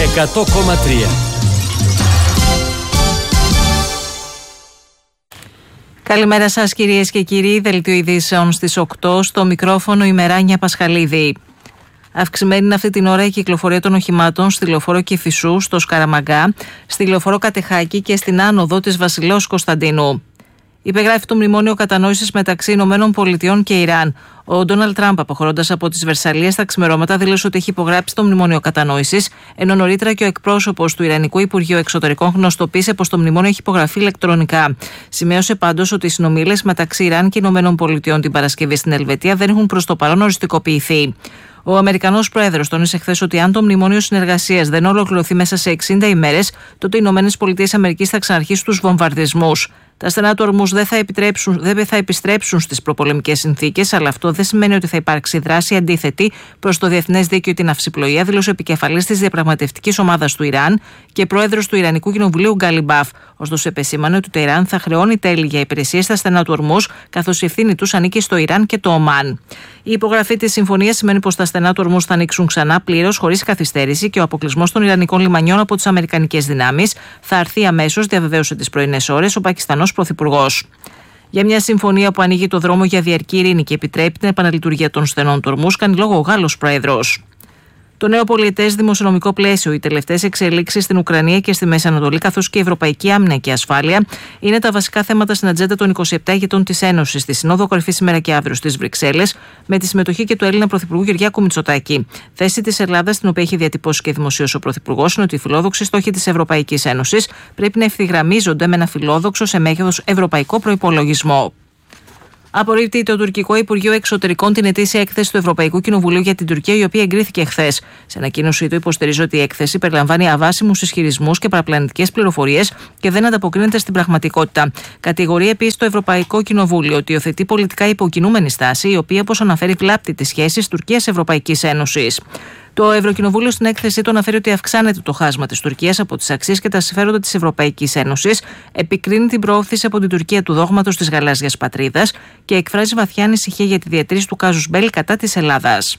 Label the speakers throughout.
Speaker 1: 100,3.
Speaker 2: Καλημέρα σας κυρίες και κύριοι, δελτίο ειδήσεων στις 8, στο μικρόφωνο η Μεράνια Πασχαλίδη. Αυξημένη είναι αυτή την ώρα η κυκλοφορία των οχημάτων στη λεωφόρο Κηφισού, στο Σκαραμαγκά, στη λεωφόρο Κατεχάκη και στην άνοδο της Βασιλέως Κωνσταντίνου. Υπεγράφει το μνημόνιο κατανόησης μεταξύ ΗΠΑ και Ιράν. Ο Ντόναλντ Τραμπ, αποχωρώντας από τις Βερσαλλίες στα ξημερώματα, δήλωσε ότι έχει υπογράψει το μνημόνιο κατανόησης, ενώ νωρίτερα και ο εκπρόσωπος του Ιρανικού Υπουργείου Εξωτερικών γνωστοποίησε πως το μνημόνιο έχει υπογραφεί ηλεκτρονικά. Σημείωσε πάντως ότι οι συνομιλίες μεταξύ Ιράν και ΗΠΑ την Παρασκευή στην Ελβετία δεν έχουν προς το παρόν οριστικοποιηθεί. Ο Αμερικανός Πρόεδρος τόνισε χθες ότι αν το μνημόνιο συνεργασίας δεν ολοκληρωθεί μέσα σε 60 ημέρες, τότε οι ΗΠΑ θα ξαναρχίσουν τους βομβαρδισμούς. Τα στενά του ορμούς δεν θα επιστρέψουν στις προπολεμικές συνθήκες, αλλά αυτό δεν σημαίνει ότι θα υπάρξει δράση αντίθετη προς το διεθνές δίκαιο ή την αυσιπλοεία, δήλωσε επικεφαλής της διαπραγματευτικής ομάδας του Ιράν και πρόεδρος του Ιρανικού Κοινοβουλίου Γκάλιμπαφ. Ωστόσο, επεσήμανε ότι το Ιράν θα χρεώνει τέλη για υπηρεσίες στα στενά του ορμούς, καθώς η ευθύνη τους ανήκει στο Ιράν και το Ομάν. Η υπογραφή της συμφωνίας σημαίνει πως τα στενά του ορμούς θα ανοίξουν ξανά πλήρως, χωρίς καθυστέρηση, και ο αποκλεισμός των Ιρανικών λιμανιών από τις αμερικανικές δυνάμεις θα αρθεί αμέσως, διαβεβαίωσε τις πρωινές ώρες ο Πακιστανός Πρωθυπουργός. Για μια συμφωνία που ανοίγει το δρόμο για διαρκή ειρήνη και επιτρέπει την επαναλειτουργία των στενών του ορμούς, κάνει λόγο ο Γάλλος Πρόεδρος. Το νέο πολιετές δημοσιονομικό πλαίσιο, οι τελευταίες εξελίξεις στην Ουκρανία και στη Μέση Ανατολή, καθώς και η ευρωπαϊκή άμυνα και ασφάλεια, είναι τα βασικά θέματα στην ατζέντα των 27 ηγετών της Ένωσης στη Συνόδο Κορυφής σήμερα και αύριο στις Βρυξέλλες, με τη συμμετοχή και του Έλληνα Πρωθυπουργού Κυριάκου Μητσοτάκη. Θέση της Ελλάδας, την οποία έχει διατυπώσει και δημοσίως ο Πρωθυπουργός, είναι ότι οι φιλόδοξοι στόχοι της Ευρωπαϊκής Ένωσης πρέπει να ευθυγραμμίζονται με ένα φιλόδοξο σε μέγεθος ευρωπαϊκό προϋπολογισμό. Απορρίπτει το τουρκικό Υπουργείο Εξωτερικών την ετήσια έκθεση του Ευρωπαϊκού Κοινοβουλίου για την Τουρκία, η οποία εγκρίθηκε χθες. Σε ανακοίνωσή του, υποστηρίζει ότι η έκθεση περιλαμβάνει αβάσιμους ισχυρισμούς και παραπλανητικές πληροφορίες και δεν ανταποκρίνεται στην πραγματικότητα. Κατηγορεί επίσης το Ευρωπαϊκό Κοινοβούλιο ότι υιοθετεί πολιτικά υποκινούμενη στάση, η οποία, όπως αναφέρει, βλάπτει τις σχέσεις Τουρκίας-Ευρωπαϊκής Ένωσης. Το Ευρωκοινοβούλιο στην έκθεσή του αναφέρει ότι αυξάνεται το χάσμα της Τουρκίας από τις αξίες και τα συμφέροντα της Ευρωπαϊκής Ένωσης, επικρίνει την προώθηση από την Τουρκία του δόγματος της γαλάζιας πατρίδας και εκφράζει βαθιά ανησυχία για τη διατήρηση του κάζους μπέλι κατά της Ελλάδας.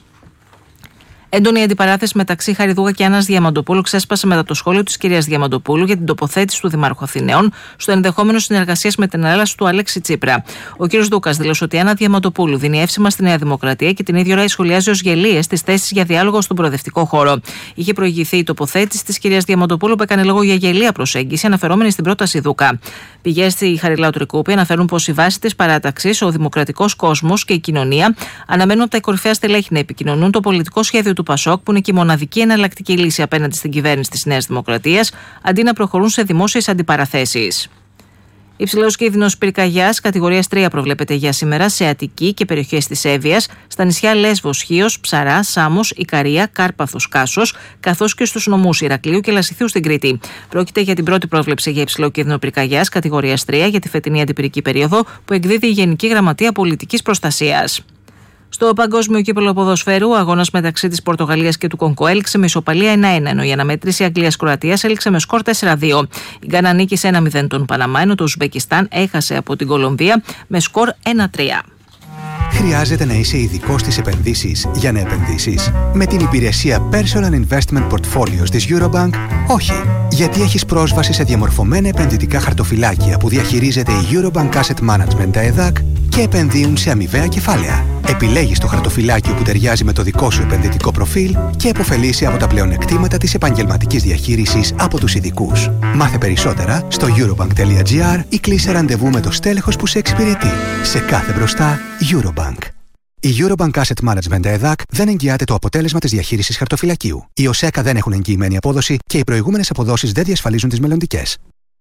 Speaker 2: Έντονη αντιπαράθεση μεταξύ Χαριδούγα και Άννας Διαμαντοπούλου ξέσπασε μετά το σχόλιο της κυρίας Διαμαντοπούλου για την τοποθέτηση του Δημάρχου Αθηναίων στο ενδεχόμενο συνεργασίας με την Ελλάδα του Αλέξη Τσίπρα. Ο κύριος Δούκας δήλωσε ότι η Άννα Διαμαντοπούλου δίνει εύσημα στη Νέα Δημοκρατία και την ίδια ώρα σχολιάζει ως γελίες τις θέσεις για διάλογο στον προοδευτικό χώρο. Είχε προηγηθεί η τοποθέτηση της κυρίας Διαμαντοπούλου που έκανε λόγο για γελία προσέγγιση αναφερόμενη στην πρόταση Δούκα. Πηγές στη Χαριλάου Τρικούπη αναφέρουν πως η βάση της παράταξης, ο δημοκρατικός κόσμος και η κοινωνία αναμένουν από τα κορυφαία στελέχη να επικοινωνούν το πολιτικό σχέδιο του Πασόκ, που είναι και η μοναδική εναλλακτική λύση απέναντι στην κυβέρνηση της Νέας Δημοκρατίας, αντί να προχωρούν σε δημόσιες αντιπαραθέσεις. Υψηλός κίνδυνος πυρκαγιάς κατηγορίας 3 προβλέπεται για σήμερα σε Αττική και περιοχές της Εύβοιας, στα νησιά Λέσβος, Χίος, Ψαρά, Σάμος, Ικαρία, Κάρπαθος, Κάσος, καθώς και στους νομούς Ηρακλείου και Λασιθίου στην Κρήτη. Πρόκειται για την πρώτη πρόβλεψη για υψηλό κίνδυνο πυρκαγιάς κατηγορίας 3 για τη φετινή αντιπυρική περίοδο που εκδίδει η Γενική Γραμματεία Πολιτικής Προστασίας. Στο Παγκόσμιο Κύπελλο Ποδοσφαίρου, ο αγώνας μεταξύ της Πορτογαλίας και του Κονγκό έληξε με ισοπαλία 1-1, ενώ η αναμέτρηση Αγγλίας-Κροατίας έληξε με σκορ 4-2. Η Γκάνα νίκησε 1-0 τον Παναμά, ενώ το Ουσμπεκιστάν έχασε από την Κολομβία με σκορ 1-3.
Speaker 3: Χρειάζεται να είσαι ειδικός στις επενδύσεις για να επενδύσεις? Με την υπηρεσία Personal Investment Portfolios της Eurobank, όχι. Γιατί έχεις πρόσβαση σε διαμορφωμένα επενδυτικά χαρτοφυλάκια που διαχειρίζεται η Eurobank Asset Management, τα ΕΔΑΚ, και επενδύουν σε αμοιβαία κεφάλαια. Επιλέγεις το χαρτοφυλάκιο που ταιριάζει με το δικό σου επενδυτικό προφίλ και επωφελείσαι από τα πλεονεκτήματα της επαγγελματικής διαχείρισης από τους ειδικούς. Μάθε περισσότερα στο eurobank.gr ή κλείσε ραντεβού με το στέλεχος που σε εξυπηρετεί. Σε κάθε μπροστά, Eurobank. Η Eurobank Asset Management ΕΔΑΚ δεν εγγυάται το αποτέλεσμα της διαχείρισης χαρτοφυλακίου. Οι ΟΣΕΚΑ δεν έχουν εγγυημένη απόδοση και οι προηγούμενες αποδόσεις δεν διασφαλίζουν τις μελλοντικές.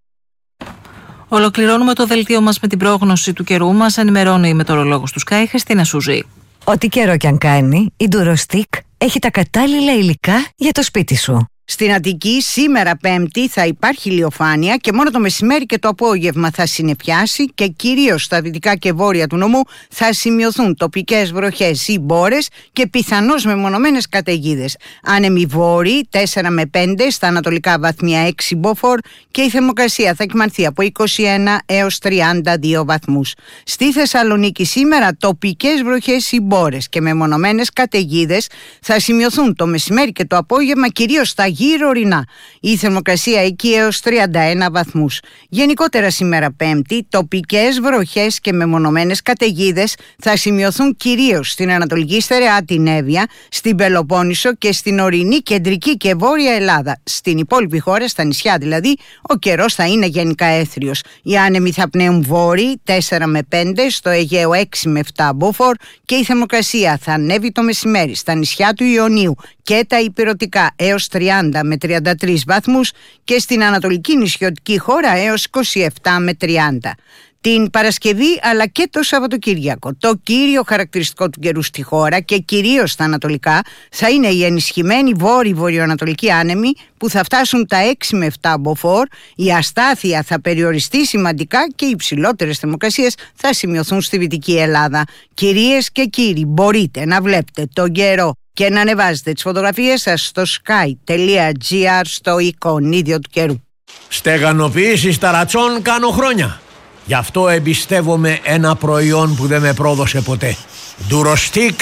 Speaker 2: Ολοκληρώνουμε το δελτίο μας με την πρόγνωση του καιρού. Μας ενημερώνει η μετεωρολόγος του Sky, Χριστίνα Σουζή.
Speaker 4: Ό,τι καιρό κι αν κάνει, η Durostick έχει τα κατάλληλα υλικά για το σπίτι σου.
Speaker 5: Στην Αττική σήμερα Πέμπτη θα υπάρχει ηλιοφάνεια και μόνο το μεσημέρι και το απόγευμα θα συννεφιάσει και κυρίως στα δυτικά και βόρεια του νομού θα σημειωθούν τοπικές βροχές ή μπόρες και πιθανώς μεμονωμένες καταιγίδες. Άνεμοι βόρειοι 4 με 5, στα ανατολικά βαθμία 6 μποφόρ και η θερμοκρασία θα κυμανθεί από 21 έως 32 βαθμούς. Στη Θεσσαλονίκη σήμερα τοπικές βροχές ή μπόρες και μεμονωμένες καταιγίδες θα σημειωθούν το μεσημέρι και το απόγευμα κυρίως στα γύρω ορεινά. Η θερμοκρασία εκεί έως 31 βαθμούς. Γενικότερα σήμερα Πέμπτη, τοπικές βροχές και μεμονωμένες καταιγίδες θα σημειωθούν κυρίως στην Ανατολική Στερεά, την Εύβοια, στην Πελοπόννησο και στην ορεινή κεντρική και βόρεια Ελλάδα. Στην υπόλοιπη χώρα, στα νησιά δηλαδή, ο καιρός θα είναι γενικά έθριος. Οι άνεμοι θα πνέουν βόρειοι 4 με 5, στο Αιγαίο 6 με 7 μποφόρ και η θερμοκρασία θα ανέβει το μεσημέρι στα νησιά του Ιωνίου και τα ηπειρωτικά έως 30 με 33 βαθμούς και στην ανατολική νησιωτική χώρα έως 27 με 30. Την Παρασκευή αλλά και το Σαββατοκύριακο, το κύριο χαρακτηριστικό του καιρού στη χώρα και κυρίως στα ανατολικά θα είναι οι ενισχυμένοι βόρειο-βορειοανατολικοί άνεμοι που θα φτάσουν τα 6 με 7 μποφόρ, η αστάθεια θα περιοριστεί σημαντικά και οι υψηλότερες θερμοκρασίες θα σημειωθούν στη Δυτική Ελλάδα. Κυρίες και κύριοι, μπορείτε να βλέπετε τον καιρό και να ανεβάζετε τις φωτογραφίες σας στο sky.gr στο εικονίδιο του καιρού.
Speaker 1: Στεγανοποιήσεις ταρατσών κάνω χρόνια. Γι' αυτό εμπιστεύομαι ένα προϊόν που δεν με πρόδωσε ποτέ. Durostic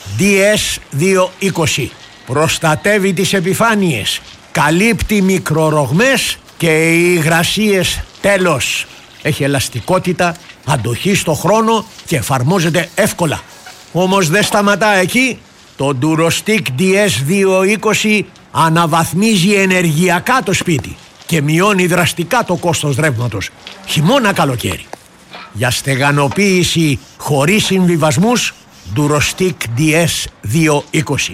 Speaker 1: DS220. Προστατεύει τις επιφάνειες, καλύπτει μικρορογμές και υγρασίες τέλος. Έχει ελαστικότητα, αντοχή στο χρόνο και εφαρμόζεται εύκολα. Όμως δεν σταματά εκεί. Το Durostic DS220 αναβαθμίζει ενεργειακά το σπίτι και μειώνει δραστικά το κόστος ρεύματος, χειμώνα καλοκαίρι. Για στεγανοποίηση χωρίς συμβιβασμούς, Durostic DS220.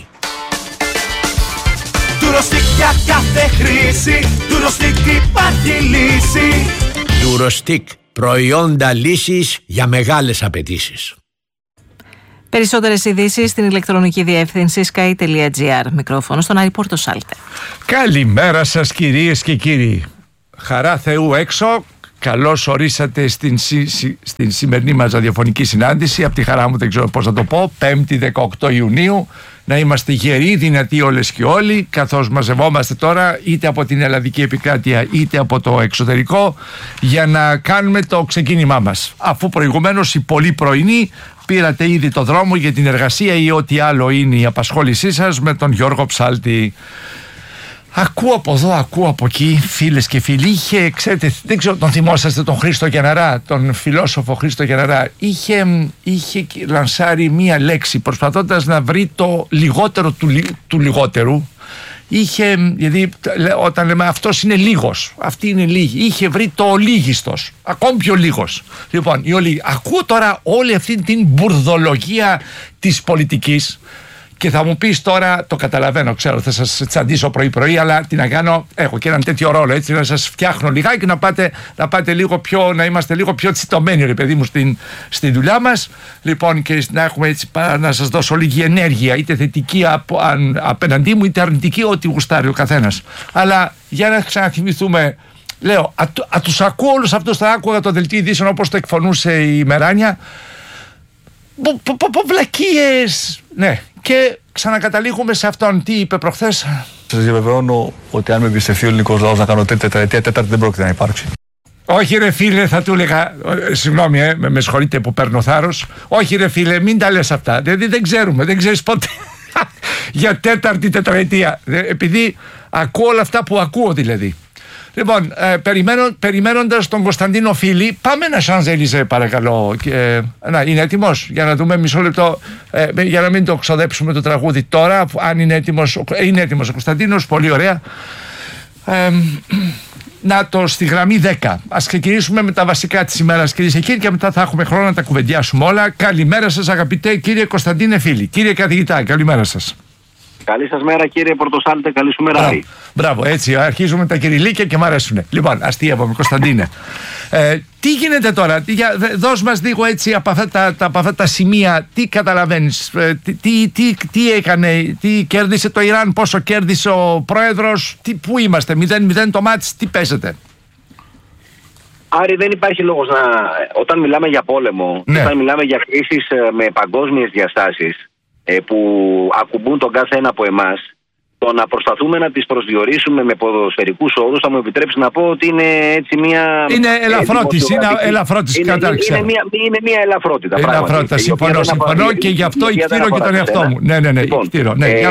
Speaker 6: Durostic για κάθε χρήση, Durostic υπάρχει λύση.
Speaker 1: Durostic, προϊόντα λύσης για μεγάλες απαιτήσεις.
Speaker 2: Περισσότερες ειδήσεις στην ηλεκτρονική διεύθυνση sky.gr. Μικρόφωνο στον Άρη Πορτοσάλτε.
Speaker 7: Καλημέρα σας κυρίες και κύριοι. Χαρά Θεού έξω. Καλώς ορίσατε στην σημερινή μας ραδιοφωνική συνάντηση. Από τη χαρά μου δεν ξέρω πώς να το πω. 5η 18 Ιουνίου. Να είμαστε γεροί, δυνατοί όλες και όλοι, καθώς μαζευόμαστε τώρα είτε από την ελλαδική επικράτεια είτε από το εξωτερικό για να κάνουμε το ξεκίνημά μας. Αφού προηγουμένως οι πολύ πρωινοί πήρατε ήδη το δρόμο για την εργασία ή ό,τι άλλο είναι η απασχόλησή σας με τον Γιώργο Ψάλτη. Ακούω από εδώ, ακούω από εκεί, φίλες και φίλοι. Ξέρετε, δεν ξέρω, τον θυμόσαστε τον Χρήστο Γιανναρά, τον φιλόσοφο Χρήστο Γιανναρά. Είχε λανσάρει μία λέξη προσπαθώντας να βρει το λιγότερο του λιγότερου. Γιατί όταν λέμε αυτός είναι λίγος, αυτή είναι λίγη, είχε βρει το ολίγιστος, ακόμη πιο λίγος. Λοιπόν, ακούω τώρα όλη αυτή την μπουρδολογία της πολιτικής. Και θα μου πεις τώρα, το καταλαβαίνω, ξέρω, θα σας τσαντήσω πρωί-πρωί, αλλά τι να κάνω, έχω και έναν τέτοιο ρόλο, έτσι, να σας φτιάχνω λιγάκι, να πάτε λίγο πιο, να είμαστε λίγο πιο τσιτωμένοι, ρε παιδί μου, στη δουλειά μας. Λοιπόν, και να έχουμε έτσι, να σας δώσω λίγη ενέργεια, είτε θετική απέναντί μου, είτε αρνητική, ό,τι γουστάρει ο καθένας. Αλλά για να ξαναθυμηθούμε, λέω, τους ακούω όλους αυτούς, θα άκουγα το δελτίο ειδήσεων όπως το εκφωνούσε η Μεράνια. Βλακίες, ναι. Και ξανακαταλήγουμε σε αυτόν. Τι είπε προχθές?
Speaker 8: Σας διαβεβαιώνω ότι αν με εμπιστευτεί ο ελληνικός λαός να κάνω τρίτη τετραετία, τέταρτη δεν πρόκειται να υπάρξει.
Speaker 7: Όχι ρε φίλε, θα του έλεγα, συγγνώμη με συγχωρείτε που παίρνω θάρρος. Όχι ρε φίλε, μην τα λες αυτά. Δηλαδή δεν ξέρουμε, δεν ξέρεις πότε για τέταρτη τετραετία. Επειδή ακούω όλα αυτά που ακούω δηλαδή. Λοιπόν, περιμένοντας τον Κωνσταντίνο Φίλη, πάμε ένα Σανζελίζε παρακαλώ. Είναι έτοιμος? Για να δούμε μισό λεπτό, για να μην το ξοδέψουμε το τραγούδι τώρα, αν είναι έτοιμος. Είναι έτοιμος ο Κωνσταντίνος, πολύ ωραία. Να το στη γραμμή 10. Ας ξεκινήσουμε με τα βασικά της ημέρας, κυρίες και κύριοι, και μετά θα έχουμε χρόνο να τα κουβεντιάσουμε όλα. Καλημέρα σας αγαπητέ κύριε Κωνσταντίνε Φίλη. Κύριε καθηγητά, καλημέρα σας.
Speaker 9: Καλή σας μέρα κύριε Πορτοσάλτε, καλή σου μέρα.
Speaker 7: Μπράβο, έτσι αρχίζουμε τα κυριλίκια και μ' αρέσουνε. Λοιπόν, αστείευομαι Κωνσταντίνε. Τι γίνεται τώρα, δώσ' μας λίγο έτσι από αυτά τα σημεία, τι καταλαβαίνεις, τι έκανε, τι κέρδισε το Ιράν, πόσο κέρδισε ο πρόεδρος, πού είμαστε, 0-0 το μάτς, τι παίζεται?
Speaker 9: Άρη, δεν υπάρχει λόγος όταν μιλάμε για πόλεμο, ναι, όταν μιλάμε για κρίσεις με παγκόσμιες διαστάσεις, που ακουμπούν τον κάθε ένα από εμάς, το να προσπαθούμε να τις προσδιορίσουμε με ποδοσφαιρικούς όρους, θα μου επιτρέψει να πω ότι είναι έτσι μια.
Speaker 7: Είναι ελαφρότηση, είναι
Speaker 9: μια ελαφρότητα.
Speaker 7: Ελαφρότητα, συμφωνώ και γι' αυτό εκτείρω και τον εαυτό μου. Ναι, εκτείρω.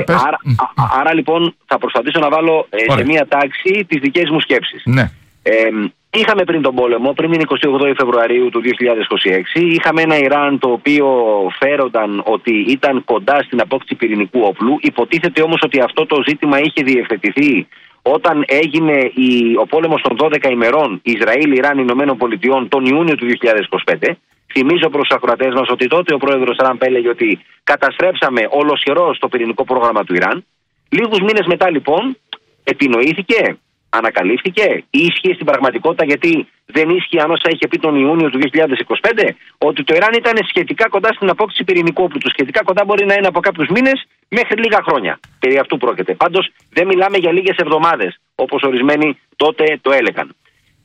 Speaker 9: Άρα λοιπόν θα προσπαθήσω να βάλω σε μια τάξη τις δικές μου σκέψεις.
Speaker 7: Ναι.
Speaker 9: Είχαμε πριν τον πόλεμο, πριν την 28 Φεβρουαρίου του 2026, είχαμε ένα Ιράν το οποίο φέρονταν ότι ήταν κοντά στην απόκτηση πυρηνικού όπλου. Υποτίθεται όμως ότι αυτό το ζήτημα είχε διευθετηθεί όταν έγινε ο πόλεμος των 12 ημερών Ισραήλ-Ιράν Ηνωμένων Πολιτειών τον Ιούνιο του 2025. Θυμίζω προς τους ακροατές μας ότι τότε ο πρόεδρος Τραμπ έλεγε ότι καταστρέψαμε ολοσχερώς το πυρηνικό πρόγραμμα του Ιράν. Λίγους μήνες μετά λοιπόν επινοήθηκε, ανακαλύφθηκε, ίσχυε στην πραγματικότητα, γιατί δεν ίσχυαν όσα είχε πει τον Ιούνιο του 2025, ότι το Ιράν ήταν σχετικά κοντά στην απόκτηση πυρηνικού όπλου του. Σχετικά κοντά μπορεί να είναι από κάποιους μήνες μέχρι λίγα χρόνια. Περί αυτού πρόκειται. Πάντως δεν μιλάμε για λίγες εβδομάδες, όπως ορισμένοι τότε το έλεγαν.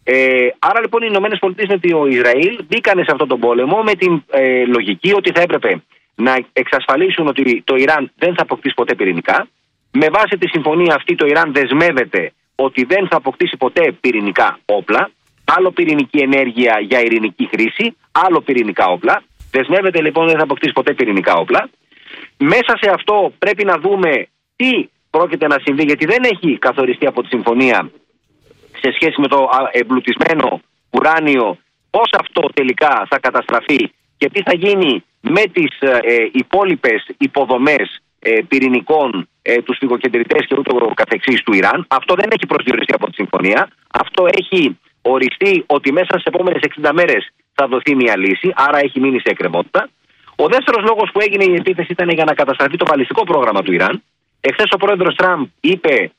Speaker 9: Άρα λοιπόν οι Ηνωμένες Πολιτείες με το Ισραήλ μπήκανε σε αυτόν τον πόλεμο με την λογική ότι θα έπρεπε να εξασφαλίσουν ότι το Ιράν δεν θα αποκτήσει ποτέ πυρηνικά. Με βάση τη συμφωνία αυτή το Ιράν δεσμεύεται ότι δεν θα αποκτήσει ποτέ πυρηνικά όπλα, άλλο πυρηνική ενέργεια για ειρηνική χρήση, άλλο πυρηνικά όπλα. Δεσμεύεται λοιπόν ότι δεν θα αποκτήσει ποτέ πυρηνικά όπλα. Μέσα σε αυτό πρέπει να δούμε τι πρόκειται να συμβεί, γιατί δεν έχει καθοριστεί από τη συμφωνία σε σχέση με το εμπλουτισμένο ουράνιο, πώς αυτό τελικά θα καταστραφεί και τι θα γίνει με τις υπόλοιπες υποδομές πυρηνικών, τους φυγοκεντρητές και ούτω καθεξής του Ιράν. Αυτό δεν έχει προσδιοριστεί από τη συμφωνία. Αυτό έχει οριστεί ότι μέσα στις επόμενες 60 μέρες θα δοθεί μια λύση, άρα έχει μείνει σε εκκρεμότητα. Ο δεύτερος λόγος που έγινε η επίθεση ήταν για να καταστραφεί το βαλιστικό πρόγραμμα του Ιράν. Εχθές ο πρόεδρος Τραμπ είπε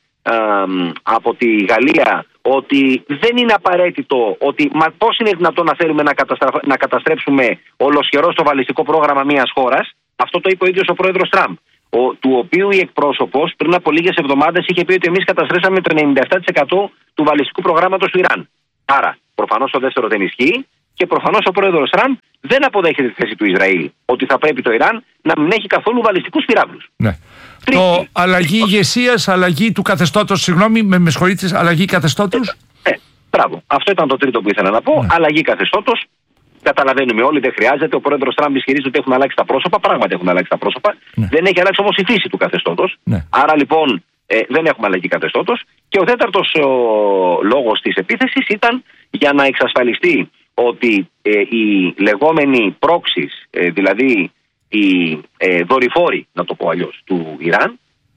Speaker 9: από τη Γαλλία ότι δεν είναι απαραίτητο, ότι πώς είναι δυνατόν να θέλουμε να καταστρέψουμε ολοσχερώς το βαλιστικό πρόγραμμα μιας χώρας. Αυτό το είπε ο ίδιος ο πρόεδρος Τραμπ, του οποίου η εκπρόσωπος πριν από λίγες εβδομάδες είχε πει ότι εμείς καταστρέψαμε το 97% του βαλιστικού προγράμματος του Ιράν. Άρα προφανώς το δεύτερο δεν ισχύει και προφανώς ο πρόεδρος Τραμπ δεν αποδέχεται τη θέση του Ισραήλ ότι θα πρέπει το Ιράν να μην έχει καθόλου βαλιστικούς πυράβλους.
Speaker 7: Ναι. Το αλλαγή ηγεσίας, αλλαγή του καθεστώτος, συγγνώμη, με συγχωρείτε, αλλαγή καθεστώτος.
Speaker 9: Μπράβο. Αυτό ήταν το τρίτο που ήθελα να πω. Ναι. Αλλαγή καθεστώτος. Καταλαβαίνουμε όλοι, δεν χρειάζεται. Ο πρόεδρος Τραμπ ισχυρίζεται ότι έχουν αλλάξει τα πρόσωπα. Πράγματι έχουν αλλάξει τα πρόσωπα. Ναι. Δεν έχει αλλάξει όμως η φύση του καθεστώτος. Ναι. Άρα λοιπόν δεν έχουμε αλλαγή καθεστώτος. Και ο τέταρτος λόγος της επίθεσης ήταν για να εξασφαλιστεί ότι οι λεγόμενοι proxies, δηλαδή οι δορυφόροι, να το πω αλλιώς, του Ιράν,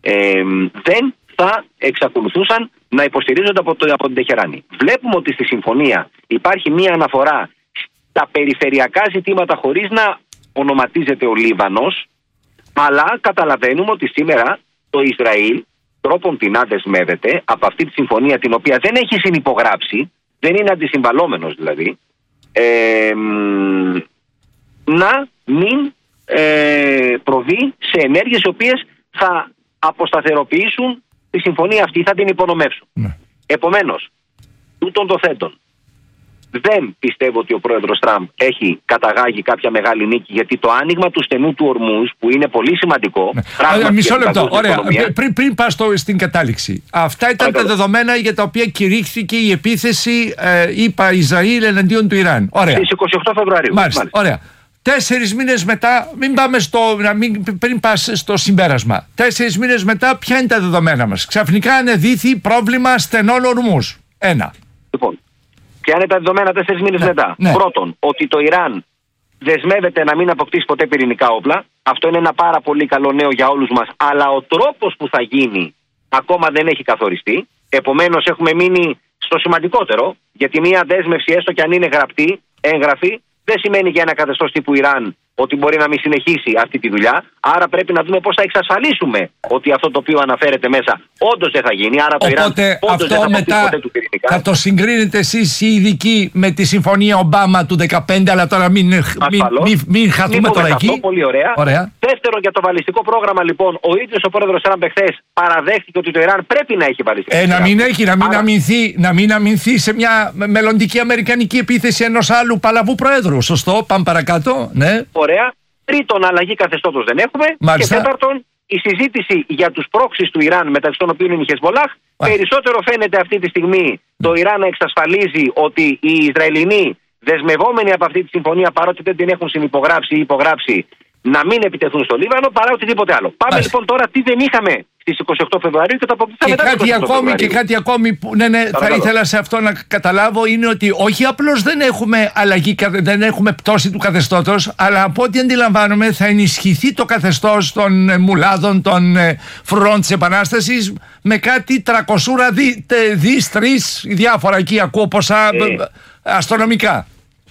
Speaker 9: δεν θα εξακολουθούσαν να υποστηρίζονται από την Τεχεράνη. Βλέπουμε ότι στη συμφωνία υπάρχει μία αναφορά στα περιφερειακά ζητήματα χωρίς να ονοματίζεται ο Λίβανος, αλλά καταλαβαίνουμε ότι σήμερα το Ισραήλ τρόπον την δεσμεύεται από αυτή τη συμφωνία, την οποία δεν έχει συνυπογράψει, δεν είναι αντισυμβαλόμενος δηλαδή, να μην προβεί σε ενέργειες οι οποίες θα αποσταθεροποιήσουν τη συμφωνία αυτή, θα την υπονομεύσουν. Ναι. Επομένως, τούτων το θέτων, δεν πιστεύω ότι ο πρόεδρος Τραμπ έχει καταγάγει κάποια μεγάλη νίκη, γιατί το άνοιγμα του στενού του Ορμούζ, που είναι πολύ σημαντικό.
Speaker 7: Ναι. Μισό λεπτό. Ωραία. Πριν πας στην κατάληξη. Αυτά ήταν τα δεδομένα για τα οποία κηρύχθηκε η επίθεση Ισραήλ εναντίον του Ιράν. Ωραία.
Speaker 9: Στις 28 Φεβρουαρίου.
Speaker 7: Μάλιστα. Ωραία. 4 μήνες μετά, πριν πας στο συμπέρασμα. 4 μήνες μετά, ποια είναι τα δεδομένα μας? Ξαφνικά ανεδύθη πρόβλημα στενών ορμούς. Ένα.
Speaker 9: Λοιπόν, ποια είναι τα δεδομένα 4 μήνες μετά? Ναι. Πρώτον, ότι το Ιράν δεσμεύεται να μην αποκτήσει ποτέ πυρηνικά όπλα. Αυτό είναι ένα πάρα πολύ καλό νέο για όλους μας. Αλλά ο τρόπος που θα γίνει ακόμα δεν έχει καθοριστεί. Επομένως, έχουμε μείνει στο σημαντικότερο, γιατί μια δέσμευση, έστω και αν είναι γραπτή, έγγραφη, δεν σημαίνει για ένα καθεστώς τύπου Ιράν ότι μπορεί να μην συνεχίσει αυτή τη δουλειά. Άρα πρέπει να δούμε πώς θα εξασφαλίσουμε ότι αυτό το οποίο αναφέρεται μέσα όντως δεν θα γίνει. Άρα το Ιράν όντως δεν θα αποκτήσει ποτέ του πυρηνικά.
Speaker 7: Θα το συγκρίνετε εσείς οι ειδικοί με τη συμφωνία Ομπάμα του 2015, αλλά τώρα μην χαθούμε τώρα εκεί.
Speaker 9: Αυτό, πολύ ωραία. Δεύτερον, για το βαλιστικό πρόγραμμα, λοιπόν, ο ίδιος ο πρόεδρος Τραμπ εχθές παραδέχτηκε ότι το Ιράν πρέπει να έχει βαλιστικό.
Speaker 7: Να μην αμυνθεί σε μια μελλοντική αμερικανική επίθεση ενός άλλου παλαβού πρόεδρου. Σωστό, πάμε παρακάτω. Ναι.
Speaker 9: Ωραία. Τρίτον, αλλαγή καθεστώτος δεν έχουμε.
Speaker 7: Μάλιστα.
Speaker 9: Και τέταρτον, η συζήτηση για τους πρόξεις του Ιράν, μεταξύ των οποίων είναι η Χεσμολάχ, περισσότερο φαίνεται αυτή τη στιγμή το Ιράν να εξασφαλίζει ότι οι Ισραηλινοί δεσμευόμενοι από αυτή τη συμφωνία, παρότι δεν την έχουν συνυπογράψει ή υπογράψει, να μην επιτεθούν στο Λίβανο παρά οτιδήποτε άλλο. Πάμε λοιπόν τώρα τι δεν είχαμε στις 28 Φεβρουαρίου και το αποκτήσαμε μετά τις 28 Φεβρουαρίου.
Speaker 7: Και κάτι ακόμη που θα ήθελα σε αυτό να καταλάβω είναι ότι όχι απλώς δεν έχουμε αλλαγή, δεν έχουμε πτώση του καθεστώτος, αλλά από ό,τι αντιλαμβάνομαι θα ενισχυθεί το καθεστώς των μουλάδων, των φρουρών της Επανάστασης με κάτι 300 δις, 3 διάφορα εκεί ακούω ποσά αστρονομικά.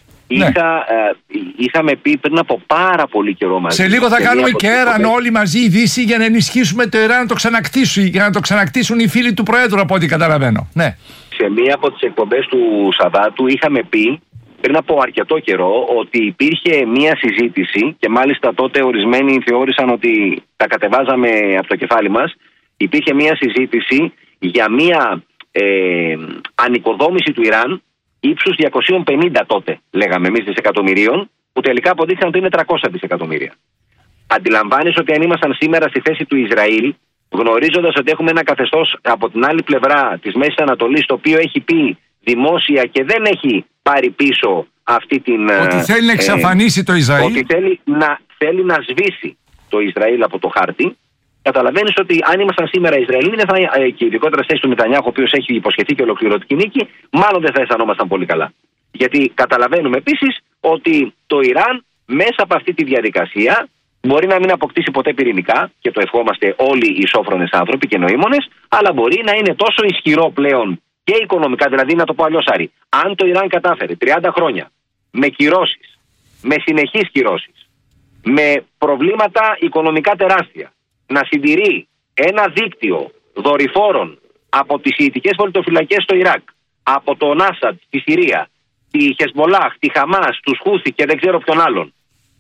Speaker 9: Είχαμε πει πριν από πάρα πολύ καιρό μαζί.
Speaker 7: Σε λίγο θα κάνουμε κέραν όλοι μαζί η Δύση για να ενισχύσουμε το Ιράν να το ξανακτήσουν, για να το ξανακτήσουν οι φίλοι του Προέδρου, από ό,τι καταλαβαίνω. Ναι.
Speaker 9: Σε μία από τις εκπομπές του Σαββάτου είχαμε πει πριν από αρκετό καιρό ότι υπήρχε μία συζήτηση και μάλιστα τότε ορισμένοι θεώρησαν ότι τα κατεβάζαμε από το κεφάλι μας. Υπήρχε μία συζήτηση για μία ανοικοδόμηση του Ιράν ύψους 250 τότε, λέγαμε εμείς, δισεκατομμυρίων, που τελικά αποδείχθηκαν ότι είναι 300 δισεκατομμύρια. Αντιλαμβάνεις ότι αν ήμασταν σήμερα στη θέση του Ισραήλ, γνωρίζοντας ότι έχουμε ένα καθεστώς από την άλλη πλευρά της Μέσης Ανατολής, το οποίο έχει πει δημόσια και δεν έχει πάρει πίσω αυτή την.
Speaker 7: Ότι θέλει να εξαφανίσει το Ισραήλ.
Speaker 9: Ότι θέλει να σβήσει το Ισραήλ από το χάρτη. Καταλαβαίνεις ότι αν ήμασταν σήμερα Ισραηλοί, και ειδικότερα στη θέση του Νετανιάχου, ο οποίος έχει υποσχεθεί και ολοκληρωτική νίκη, μάλλον δεν θα αισθανόμασταν πολύ καλά. Γιατί καταλαβαίνουμε επίσης ότι το Ιράν μέσα από αυτή τη διαδικασία μπορεί να μην αποκτήσει ποτέ πυρηνικά, και το ευχόμαστε όλοι οι σόφρονες άνθρωποι και νοήμονες, αλλά μπορεί να είναι τόσο ισχυρό πλέον και οικονομικά, δηλαδή να το πω αλλιώς, Άρη, αν το Ιράν κατάφερε 30 χρόνια με κυρώσεις, με συνεχείς κυρώσεις, με προβλήματα οικονομικά τεράστια, να συντηρεί ένα δίκτυο δορυφόρων από τις Σιητικές πολιτοφυλακές στο Ιράκ, από τον Άσαντ στη Συρία, τη Χεσμολάχ, τη Χαμάς, τους Χούθη και δεν ξέρω ποιον άλλον,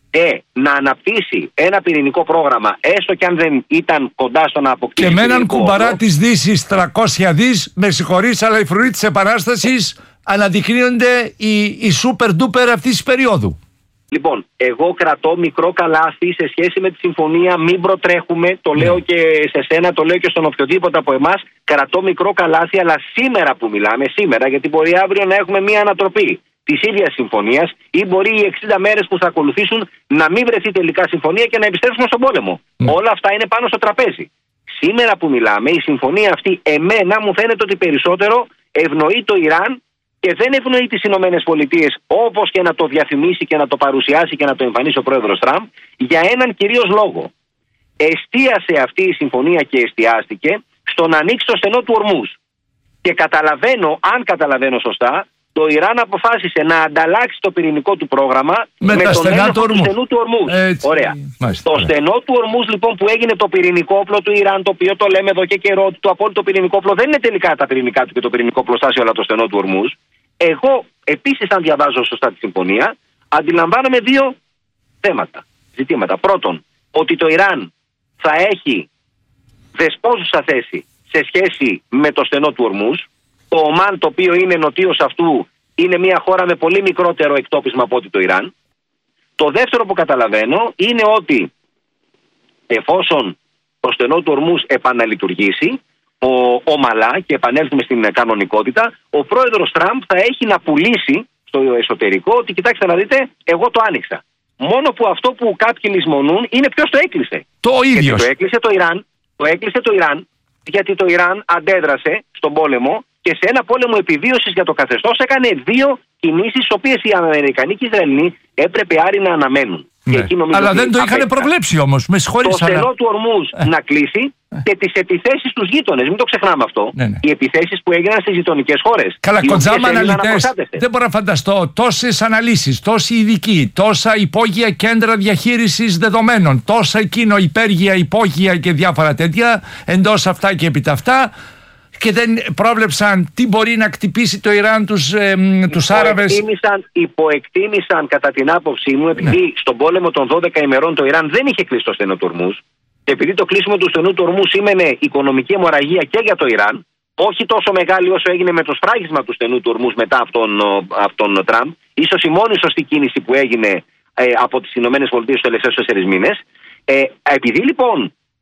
Speaker 9: να αναπτύσσει ένα πυρηνικό πρόγραμμα, έστω και αν δεν ήταν κοντά στο να αποκτήσει.
Speaker 7: Και με έναν κουμπαρά της Δύσης 300 δις, με συγχωρείς, αλλά οι φρουροί της Επανάστασης αναδεικνύονται οι super duper αυτής της περίοδου.
Speaker 9: Λοιπόν, εγώ κρατώ μικρό καλάθι σε σχέση με τη συμφωνία, μην προτρέχουμε, το λέω και σε σένα, το λέω και στον οποιοδήποτε από εμάς, κρατώ μικρό καλάθι, αλλά σήμερα που μιλάμε, σήμερα, γιατί μπορεί αύριο να έχουμε μία ανατροπή της ίδιας συμφωνίας ή μπορεί οι 60 μέρες που θα ακολουθήσουν να μην βρεθεί τελικά συμφωνία και να επιστρέψουμε στον πόλεμο. Όλα αυτά είναι πάνω στο τραπέζι. Σήμερα που μιλάμε, η συμφωνία αυτή εμένα μου φαίνεται ότι περισσότερο ευνοεί το Ιράν και δεν ευνοεί τις Ηνωμένες Πολιτείες, όπως και να το διαφημίσει και να το παρουσιάσει και να το εμφανίσει ο πρόεδρος Τραμπ, για έναν κυρίως λόγο. Εστίασε αυτή η συμφωνία και εστιάστηκε στο να ανοίξει το στενό του Ορμούζ. Και καταλαβαίνω, αν καταλαβαίνω σωστά, το Ιράν αποφάσισε να ανταλλάξει το πυρηνικό του πρόγραμμα με τον έλεγχο του στενού του Ορμούζ. Ωραία. Το στενό του Ορμούζ λοιπόν που έγινε το πυρηνικό όπλο του Ιράν, το οποίο το λέμε εδώ και καιρό, το απόλυτο πυρηνικό όπλο δεν είναι τελικά τα πυρηνικά του και το πυρηνικό πλωστάσιο, αλλά το στενό του Ορμούζ. Εγώ επίσης, αν διαβάζω σωστά τη συμφωνία, αντιλαμβάνομαι δύο ζητήματα. Πρώτον, ότι το Ιράν θα έχει δεσπόζουσα θέση σε σχέση με το στενό του Ορμούζ. Το Ομάν, το οποίο είναι νοτίος αυτού, είναι μια χώρα με πολύ μικρότερο εκτόπισμα από ότι το Ιράν. Το δεύτερο που καταλαβαίνω είναι ότι εφόσον το στενό του Ορμούζ επαναλειτουργήσει ομαλά και επανέλθουμε στην κανονικότητα, ο πρόεδρος Τραμπ θα έχει να πουλήσει στο εσωτερικό ότι κοιτάξτε να δείτε, εγώ το άνοιξα. Μόνο που αυτό που κάποιοι λησμονούν είναι ποιος το έκλεισε.
Speaker 7: Το ίδιο.
Speaker 9: Το έκλεισε το Ιράν. Το έκλεισε το Ιράν γιατί το Ιράν αντέδρασε στον πόλεμο και σε ένα πόλεμο επιβίωσης για το καθεστώς έκανε δύο κινήσεις, τις οποίες οι Αμερικανοί και οι Ισραηλοί έπρεπε άρι να αναμένουν.
Speaker 7: Ναι. Αλλά δεν το είχαν προβλέψει όμως. Με συγχωρείς.
Speaker 9: Το στενό του Ορμούζ να κλείσει και τις επιθέσεις στους γείτονες. Μην το ξεχνάμε αυτό.
Speaker 7: Ναι.
Speaker 9: Οι επιθέσεις που έγιναν στις γειτονικές χώρες.
Speaker 7: Καλά, κοντζάμα αναλυτές. Δεν μπορώ να φανταστώ τόσες αναλύσεις, τόσοι ειδικοί, τόσα υπόγεια κέντρα διαχείρισης δεδομένων, τόσα εκείνο υπέργεια, υπόγεια και διάφορα τέτοια, εντός αυτά και επί αυτά. Και δεν πρόβλεψαν τι μπορεί να χτυπήσει το Ιράν τους Άραβες.
Speaker 9: Υποεκτίμησαν κατά την άποψή μου, επειδή στον πόλεμο των 12 ημερών το Ιράν δεν είχε κλείσει το στενό του Ορμούζ, και επειδή το κλείσιμο του στενού του Ορμούζ σήμαινε οικονομική αιμορραγία και για το Ιράν, όχι τόσο μεγάλη όσο έγινε με το σφράγισμα του στενού του Ορμούζ μετά από τον Τραμπ, ίσως η μόνη σωστή κίνηση που έγινε από τις ΗΠΑ τους τελευταίους 4 μήνες. Επειδή λοιπόν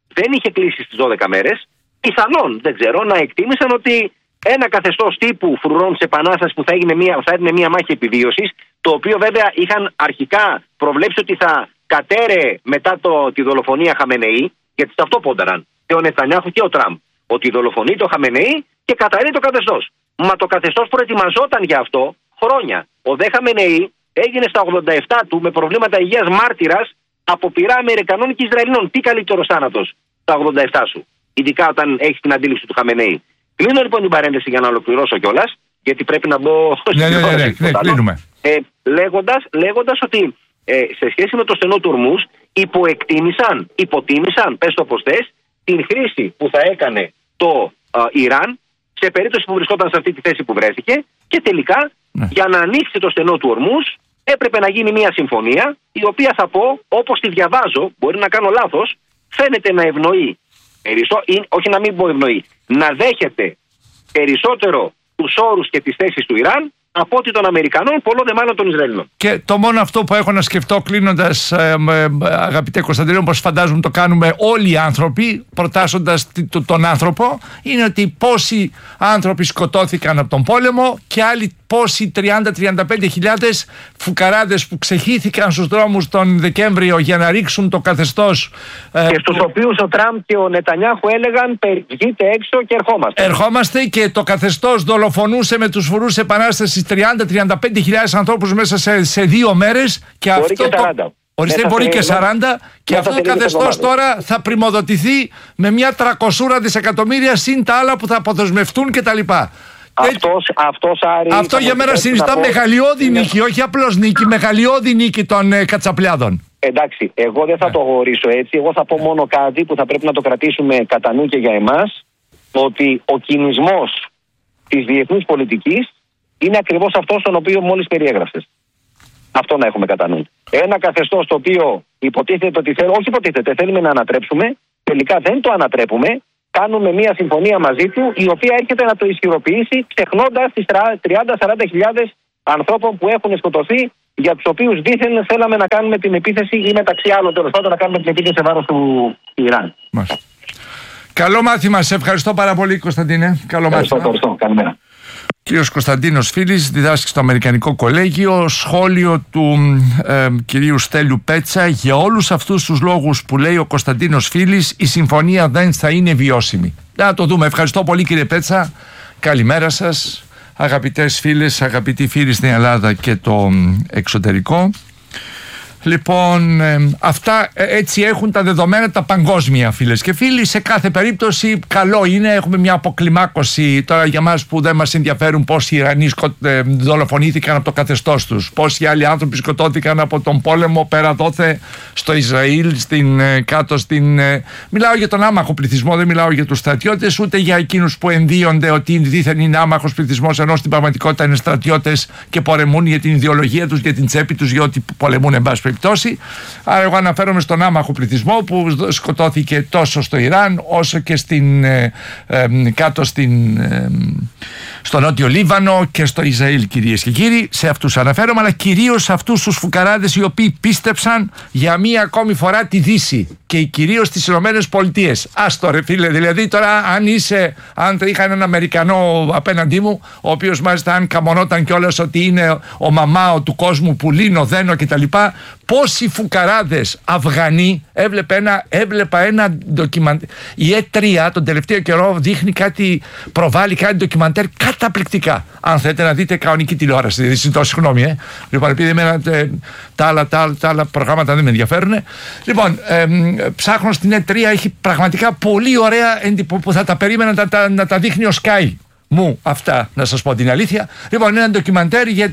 Speaker 9: δεν είχε κλείσει στις 12 μέρες, πιθανόν, δεν ξέρω, να εκτίμησαν ότι ένα καθεστώς τύπου φρουρών της Επανάστασης που θα έδινε μια μάχη επιβίωσης, το οποίο βέβαια είχαν αρχικά προβλέψει ότι θα κατέρεε μετά τη δολοφονία Χαμενεή, γιατί σε αυτό πόνταραν και ο Νετανιάχου και ο Τραμπ, ότι δολοφονεί το Χαμενεή και καταρρεί το καθεστώς. Μα το καθεστώς προετοιμαζόταν για αυτό χρόνια. Ο δε Χαμενεή έγινε στα 87 του με προβλήματα υγείας μάρτυρας από πειρά Αμερικανών και Ισραηλινών. Τι καλύτερος θάνατος στα 87 σου, ειδικά όταν έχεις την αντίληψη του Χαμενεή. Κλείνω λοιπόν την παρένθεση για να ολοκληρώσω κιόλας, γιατί πρέπει να μπω
Speaker 7: ναι, κλείνουμε.
Speaker 9: Λέγοντας ότι σε σχέση με το στενό του Ορμούζ υποτίμησαν, πες το πως θες, την χρήση που θα έκανε το Ιράν σε περίπτωση που βρισκόταν σε αυτή τη θέση που βρέθηκε και τελικά για να ανοίξει το στενό του Ορμούζ έπρεπε να γίνει μια συμφωνία η οποία θα πω, όπως τη διαβάζω, μπορεί να κάνω λάθος, φαίνεται να ευνοεί, όχι να μην πω ευνοεί, να δέχεται περισσότερο τους όρους και τις θέσεις του Ιράν από ότι των Αμερικανών, πολλό δε μάλλον των Ισραηλινών.
Speaker 7: Και το μόνο αυτό που έχω να σκεφτώ κλείνοντας, αγαπητέ Κωνσταντίνο, όπως φαντάζομαι το κάνουμε όλοι οι άνθρωποι, προτάσσοντας τον άνθρωπο, είναι ότι πόσοι άνθρωποι σκοτώθηκαν από τον πόλεμο και άλλοι πόσοι 30-35 χιλιάδες φουκαράδες που ξεχύθηκαν στους δρόμους τον Δεκέμβριο για να ρίξουν το καθεστώς.
Speaker 9: Και στους οποίους ο Τραμπ και ο Νετανιάχου έλεγαν βγείτε έξω και ερχόμαστε.
Speaker 7: Ερχόμαστε και το καθεστώς δολοφονούσε με τους φουρούς επανάστασης 30-35 χιλιάδες ανθρώπους μέσα σε 2 μέρες. Και
Speaker 9: μπορεί
Speaker 7: αυτό
Speaker 9: και 40.
Speaker 7: Ορίστε, μπορεί και 40 και αυτό το καθεστώς τώρα θα πρημοδοτηθεί με μια 300 δισεκατομμύρια συν τα άλλα που θα αποδεσμευτούν κτλ. Αυτό για μένα συνιστά μεγαλειώδη νίκη, όχι απλώς νίκη, μεγαλειώδη νίκη των Κατσαπλιάδων.
Speaker 9: Εντάξει, εγώ δεν θα το χωρίσω έτσι. Εγώ θα πω μόνο κάτι που θα πρέπει να το κρατήσουμε κατά νου και για εμάς, ότι ο κινησμός της διεθνούς πολιτικής είναι ακριβώς αυτός τον οποίο μόλις περιέγραψες. Αυτό να έχουμε κατά νου. Ένα καθεστώς το οποίο υποτίθεται ότι θέλουμε να ανατρέψουμε, τελικά δεν το ανατρέπουμε. Κάνουμε μια συμφωνία μαζί του, η οποία έρχεται να το ισχυροποιήσει, ξεχνώντας τις 30-40 χιλιάδες ανθρώπων που έχουν σκοτωθεί, για τους οποίους δήθεν θέλαμε να κάνουμε την επίθεση ή μεταξύ άλλων τέλος πάντων να κάνουμε την επίθεση σε βάρος του Ιράν.
Speaker 7: Καλό μάθημα. Σε ευχαριστώ πάρα πολύ, Κωνσταντίνε. Καλό μάθημα.
Speaker 9: Ευχαριστώ. Καλημέρα.
Speaker 7: Κύριος Κωνσταντίνος Φίλης διδάσκει στο Αμερικανικό Κολέγιο. Σχόλιο του κυρίου Στέλιου Πέτσα: για όλους αυτούς τους λόγους που λέει ο Κωνσταντίνος Φίλης, η συμφωνία δεν θα είναι βιώσιμη. Να το δούμε. Ευχαριστώ πολύ, κύριε Πέτσα. Καλημέρα σας, αγαπητές φίλες, αγαπητοί φίλοι στην Ελλάδα και το εξωτερικό. Λοιπόν, αυτά έτσι έχουν τα δεδομένα τα παγκόσμια, φίλες και φίλοι. Σε κάθε περίπτωση καλό είναι, έχουμε μια αποκλιμάκωση τώρα για μας που δεν μας ενδιαφέρουν πόσοι Ιρανοί δολοφονήθηκαν από το καθεστώς τους, πόσοι άλλοι άνθρωποι σκοτώθηκαν από τον πόλεμο πέρα δόθε στο Ισραήλ, κάτω στην... Μιλάω για τον άμαχο πληθυσμό, δεν μιλάω για τους στρατιώτες, ούτε για εκείνους που ενδύονται ότι δίθεν είναι άμαχος πληθυσμός, ενώ στην πραγματικότητα είναι στρατιώτες και πολεμούν για την ιδεολογία τους, για την τσέπη τους, για ό,τι πολεμούν εν πάση περιπτώσει. Άρα εγώ αναφέρομαι στον άμαχο πληθυσμό που σκοτώθηκε τόσο στο Ιράν όσο και κάτω στο Νότιο Λίβανο και στο Ισραήλ, κυρίες και κύριοι. Σε αυτούς αναφέρομαι, αλλά κυρίως σε αυτούς τους φουκαράδες οι οποίοι πίστεψαν για μία ακόμη φορά τη Δύση και κυρίως τις Ηνωμένες Πολιτείες. Άστο ρε φίλε, δηλαδή τώρα αν είχα έναν Αμερικανό απέναντί μου, ο οποίος μάλιστα αν καμονόταν κιόλας ότι είναι ο μαμάο του κόσμου που λύνω, δένω κτλ. Πόσοι φουκαράδες Αφγανοί, έβλεπα ένα ντοκιμαντέρ. Η E3 τον τελευταίο καιρό προβάλλει κάτι ντοκιμαντέρ καταπληκτικά. Αν θέλετε να δείτε κανονική τηλεόραση, δηλαδή συντώ συγγνώμη, λοιπόν, επειδή τα άλλα προγράμματα δεν με ενδιαφέρουν. Λοιπόν, ψάχνω στην E3, έχει πραγματικά πολύ ωραία που θα τα περίμενα να τα δείχνει ο Sky μου αυτά, να σας πω την αλήθεια. Λοιπόν, είναι ένα ντοκιμαντέρ για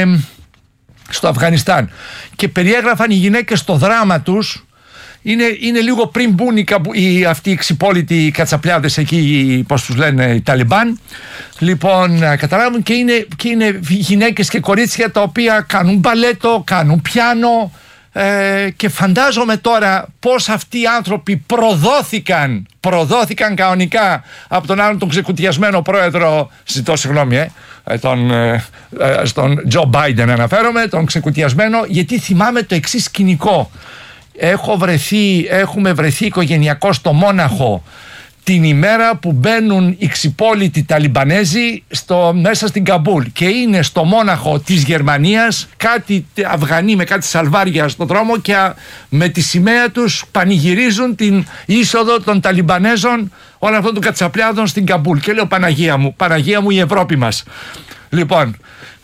Speaker 7: στο Αφγανιστάν και περιέγραφαν οι γυναίκες το δράμα τους. Είναι λίγο πριν μπουν αυτοί οι ξυπόλοιτοι κατσαπλιάδες εκεί, πώς τους λένε, οι Ταλιμπάν. Λοιπόν, καταλάβουν και είναι γυναίκες και κορίτσια τα οποία κάνουν μπαλέτο, κάνουν πιάνο, και φαντάζομαι τώρα πως αυτοί οι άνθρωποι προδόθηκαν κανονικά από τον άλλον τον ξεκουτιασμένο πρόεδρο, ζητώ συγγνώμη, στον Τζο Μπάιντεν αναφέρομαι, τον ξεκουτιασμένο, γιατί θυμάμαι το εξής σκηνικό. έχουμε βρεθεί οικογενειακό στο Μόναχο την ημέρα που μπαίνουν οι ξυπόλοιτοι Ταλιμπανέζοι μέσα στην Καμπούλ, και είναι στο Μόναχο της Γερμανίας κάτι Αφγανοί με κάτι σαλβάρια στον δρόμο και με τη σημαία τους πανηγυρίζουν την είσοδο των Ταλιμπανέζων, όλων αυτών των κατσαπλιάδων στην Καμπούλ. Και λέω Παναγία μου η Ευρώπη μας. Λοιπόν,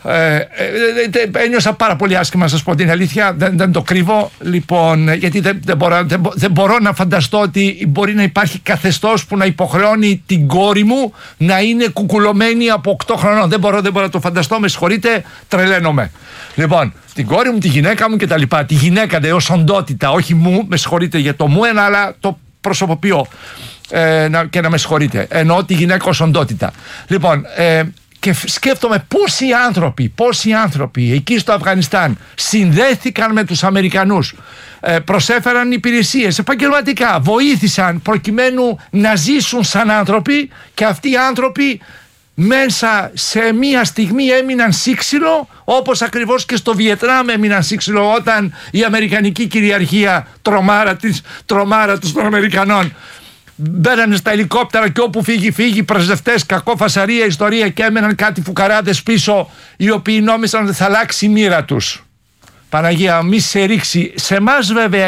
Speaker 7: ένιωσα πάρα πολύ άσχημα, να σας πω την αλήθεια, δεν το κρύβω, λοιπόν, γιατί δεν μπορώ να φανταστώ ότι μπορεί να υπάρχει καθεστώς που να υποχρεώνει την κόρη μου να είναι κουκουλωμένη από 8 χρονών. Δεν μπορώ να το φανταστώ, με συγχωρείτε, τρελαίνομαι. Λοιπόν, την κόρη μου, τη γυναίκα μου κτλ. Τη γυναίκα ως οντότητα, όχι μου, με συγχωρείτε για το μου, αλλά το προσωποποιώ και να με συγχωρείτε. Εννοώ τη γυναίκα ως οντότητα. Λοιπόν, και σκέφτομαι πόσοι άνθρωποι εκεί στο Αφγανιστάν συνδέθηκαν με τους Αμερικανούς, προσέφεραν υπηρεσίες επαγγελματικά, βοήθησαν προκειμένου να ζήσουν σαν άνθρωποι, και αυτοί οι άνθρωποι μέσα σε μία στιγμή έμειναν σύξυλο, όπως ακριβώς και στο Βιετνάμ έμειναν σύξυλο όταν η αμερικανική κυριαρχία τρομάρα τους των Αμερικανών. Μπαίνανε στα ελικόπτερα και όπου φύγει πρεσβευτές, κακό φασαρία ιστορία, και έμεναν κάτι φουκαράδες πίσω, οι οποίοι νόμισαν ότι θα αλλάξει η μοίρα τους. Παναγία μη σε ρίξει. Σε εμάς βέβαια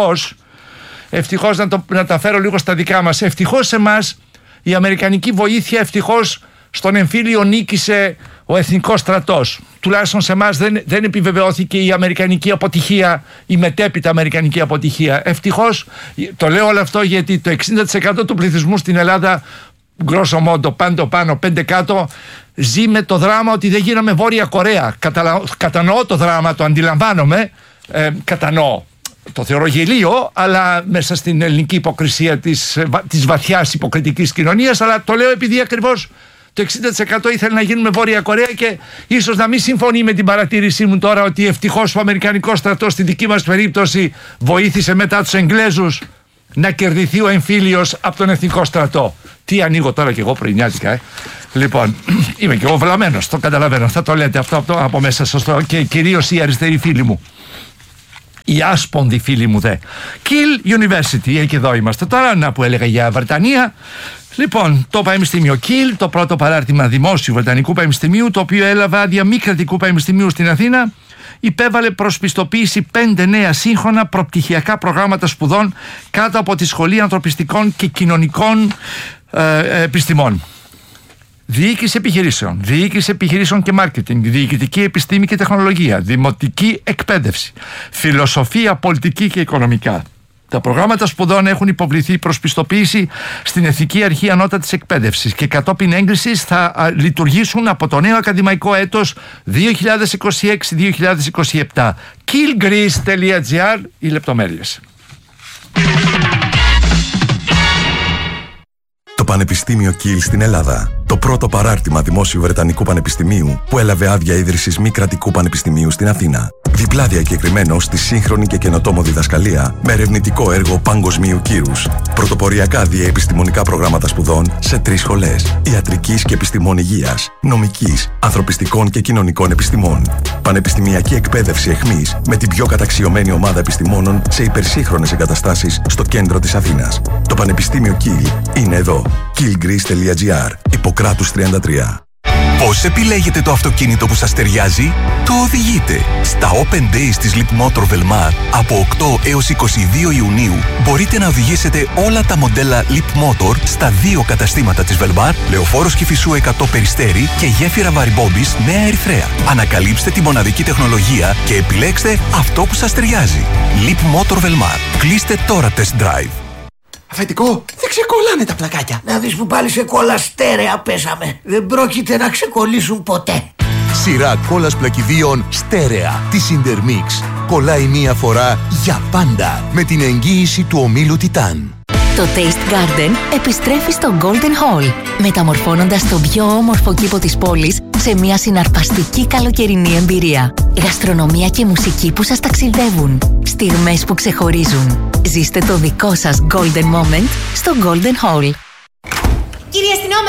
Speaker 7: ευτυχώς να τα φέρω λίγο στα δικά μας, ευτυχώς σε εμάς η αμερικανική βοήθεια, ευτυχώς στον εμφύλιο νίκησε ο εθνικός στρατός. Τουλάχιστον σε εμάς δεν επιβεβαιώθηκε η αμερικανική αποτυχία, η μετέπειτα αμερικανική αποτυχία. Ευτυχώς, το λέω όλο αυτό γιατί το 60% του πληθυσμού στην Ελλάδα, γκρόσο μόντο, πάνω, 5 κάτω, ζει με το δράμα ότι δεν γίναμε Βόρεια Κορέα. Κατανοώ το δράμα, το αντιλαμβάνομαι, κατανοώ. Το θεωρώ γελίο, αλλά μέσα στην ελληνική υποκρισία της βαθιάς υποκριτικής κοινωνίας, αλλά το λέω επειδή ακριβώς το 60% ήθελε να γίνουμε Βόρεια Κορέα, και ίσως να μην συμφωνεί με την παρατήρησή μου τώρα ότι ευτυχώς ο αμερικανικός στρατός στη δική μας περίπτωση βοήθησε μετά τους Εγγλέζους να κερδιθεί ο εμφύλιος από τον εθνικό στρατό. Τι ανοίγω τώρα κι εγώ πρωινιάτικα, Λοιπόν, είμαι κι εγώ βλαμμένος, το καταλαβαίνω, θα το λέτε αυτό από μέσα σας, και κυρίως οι αριστεροί φίλοι μου. Οι άσπονδοι φίλοι μου δε. Kiel University, εκεί εδώ είμαστε τώρα, να που έλεγα για Βρετανία. Λοιπόν, το Πανεπιστήμιο Kiel, το πρώτο παράρτημα δημόσιου Βρετανικού Πανεπιστημίου, το οποίο έλαβε άδεια μη κρατικού πανεπιστημίου στην Αθήνα, υπέβαλε προς πιστοποίηση 5 νέα σύγχρονα προπτυχιακά προγράμματα σπουδών κάτω από τη Σχολή Ανθρωπιστικών και Κοινωνικών Επιστημών. Διοίκηση επιχειρήσεων και μάρκετινγκ, διοικητική επιστήμη και τεχνολογία, δημοτική εκπαίδευση, φιλοσοφία, πολιτική και οικονομικά. Τα προγράμματα σπουδών έχουν υποβληθεί προς πιστοποίηση στην Εθνική Αρχή Ανώτατης Εκπαίδευσης και κατόπιν έγκρισης θα λειτουργήσουν από το νέο ακαδημαϊκό έτος 2026-2027. kielgreece.gr οι λεπτομέρειες.
Speaker 10: Το Πανεπιστήμιο Kiel στην Ελλάδα. Το πρώτο παράρτημα δημόσιου Βρετανικού Πανεπιστημίου που έλαβε άδεια ίδρυσης μη κρατικού πανεπιστημίου στην Αθήνα. Διπλά διακεκριμένο στη σύγχρονη και καινοτόμο διδασκαλία με ερευνητικό έργο παγκοσμίου κύρους. Πρωτοποριακά διαεπιστημονικά προγράμματα σπουδών σε 3 σχολές: ιατρικής και επιστημών υγείας, νομικής, ανθρωπιστικών και κοινωνικών επιστημών. Πανεπιστημιακή εκπαίδευση εχμής με την πιο καταξιωμένη ομάδα επιστημόνων σε υπερσύγχρονες εγκαταστάσεις στο κέντρο της Αθήνας. Το Πανεπιστήμιο Kiel είναι εδώ. kielgreece.gr. Ιπποκράτους 33.
Speaker 11: Πώς επιλέγετε το αυτοκίνητο που σας ταιριάζει? Το οδηγείτε. Στα Open Days της Leapmotor Velmar από 8 έως 22 Ιουνίου μπορείτε να οδηγήσετε όλα τα μοντέλα Leapmotor στα 2 καταστήματα της Velmar, Λεωφόρος Κηφισού 100 Περιστέρι και Γέφυρα Βαρυμπόμπης Νέα Ερυθρέα. Ανακαλύψτε τη μοναδική τεχνολογία και επιλέξτε αυτό που σας ταιριάζει. Leapmotor Velmar. Κλείστε τώρα test drive.
Speaker 12: Αφεντικό, δεν ξεκολλάνε τα πλακάκια.
Speaker 13: Να δεις που πάλι σε κόλλα στέρεα πέσαμε. Δεν πρόκειται να ξεκολλήσουν ποτέ.
Speaker 11: Σειρά κόλλας πλακιδίων στέρεα της Intermix. Κολλάει μία φορά για πάντα με την εγγύηση του ομίλου Titan.
Speaker 14: Το Taste Garden επιστρέφει στο Golden Hall, μεταμορφώνοντας τον πιο όμορφο κήπο της πόλης σε μια συναρπαστική καλοκαιρινή εμπειρία. Γαστρονομία και μουσική που σας ταξιδεύουν. Στιγμές που ξεχωρίζουν. Ζήστε το δικό σας Golden Moment στο Golden Hall.
Speaker 15: Κύριε αστυνόμε,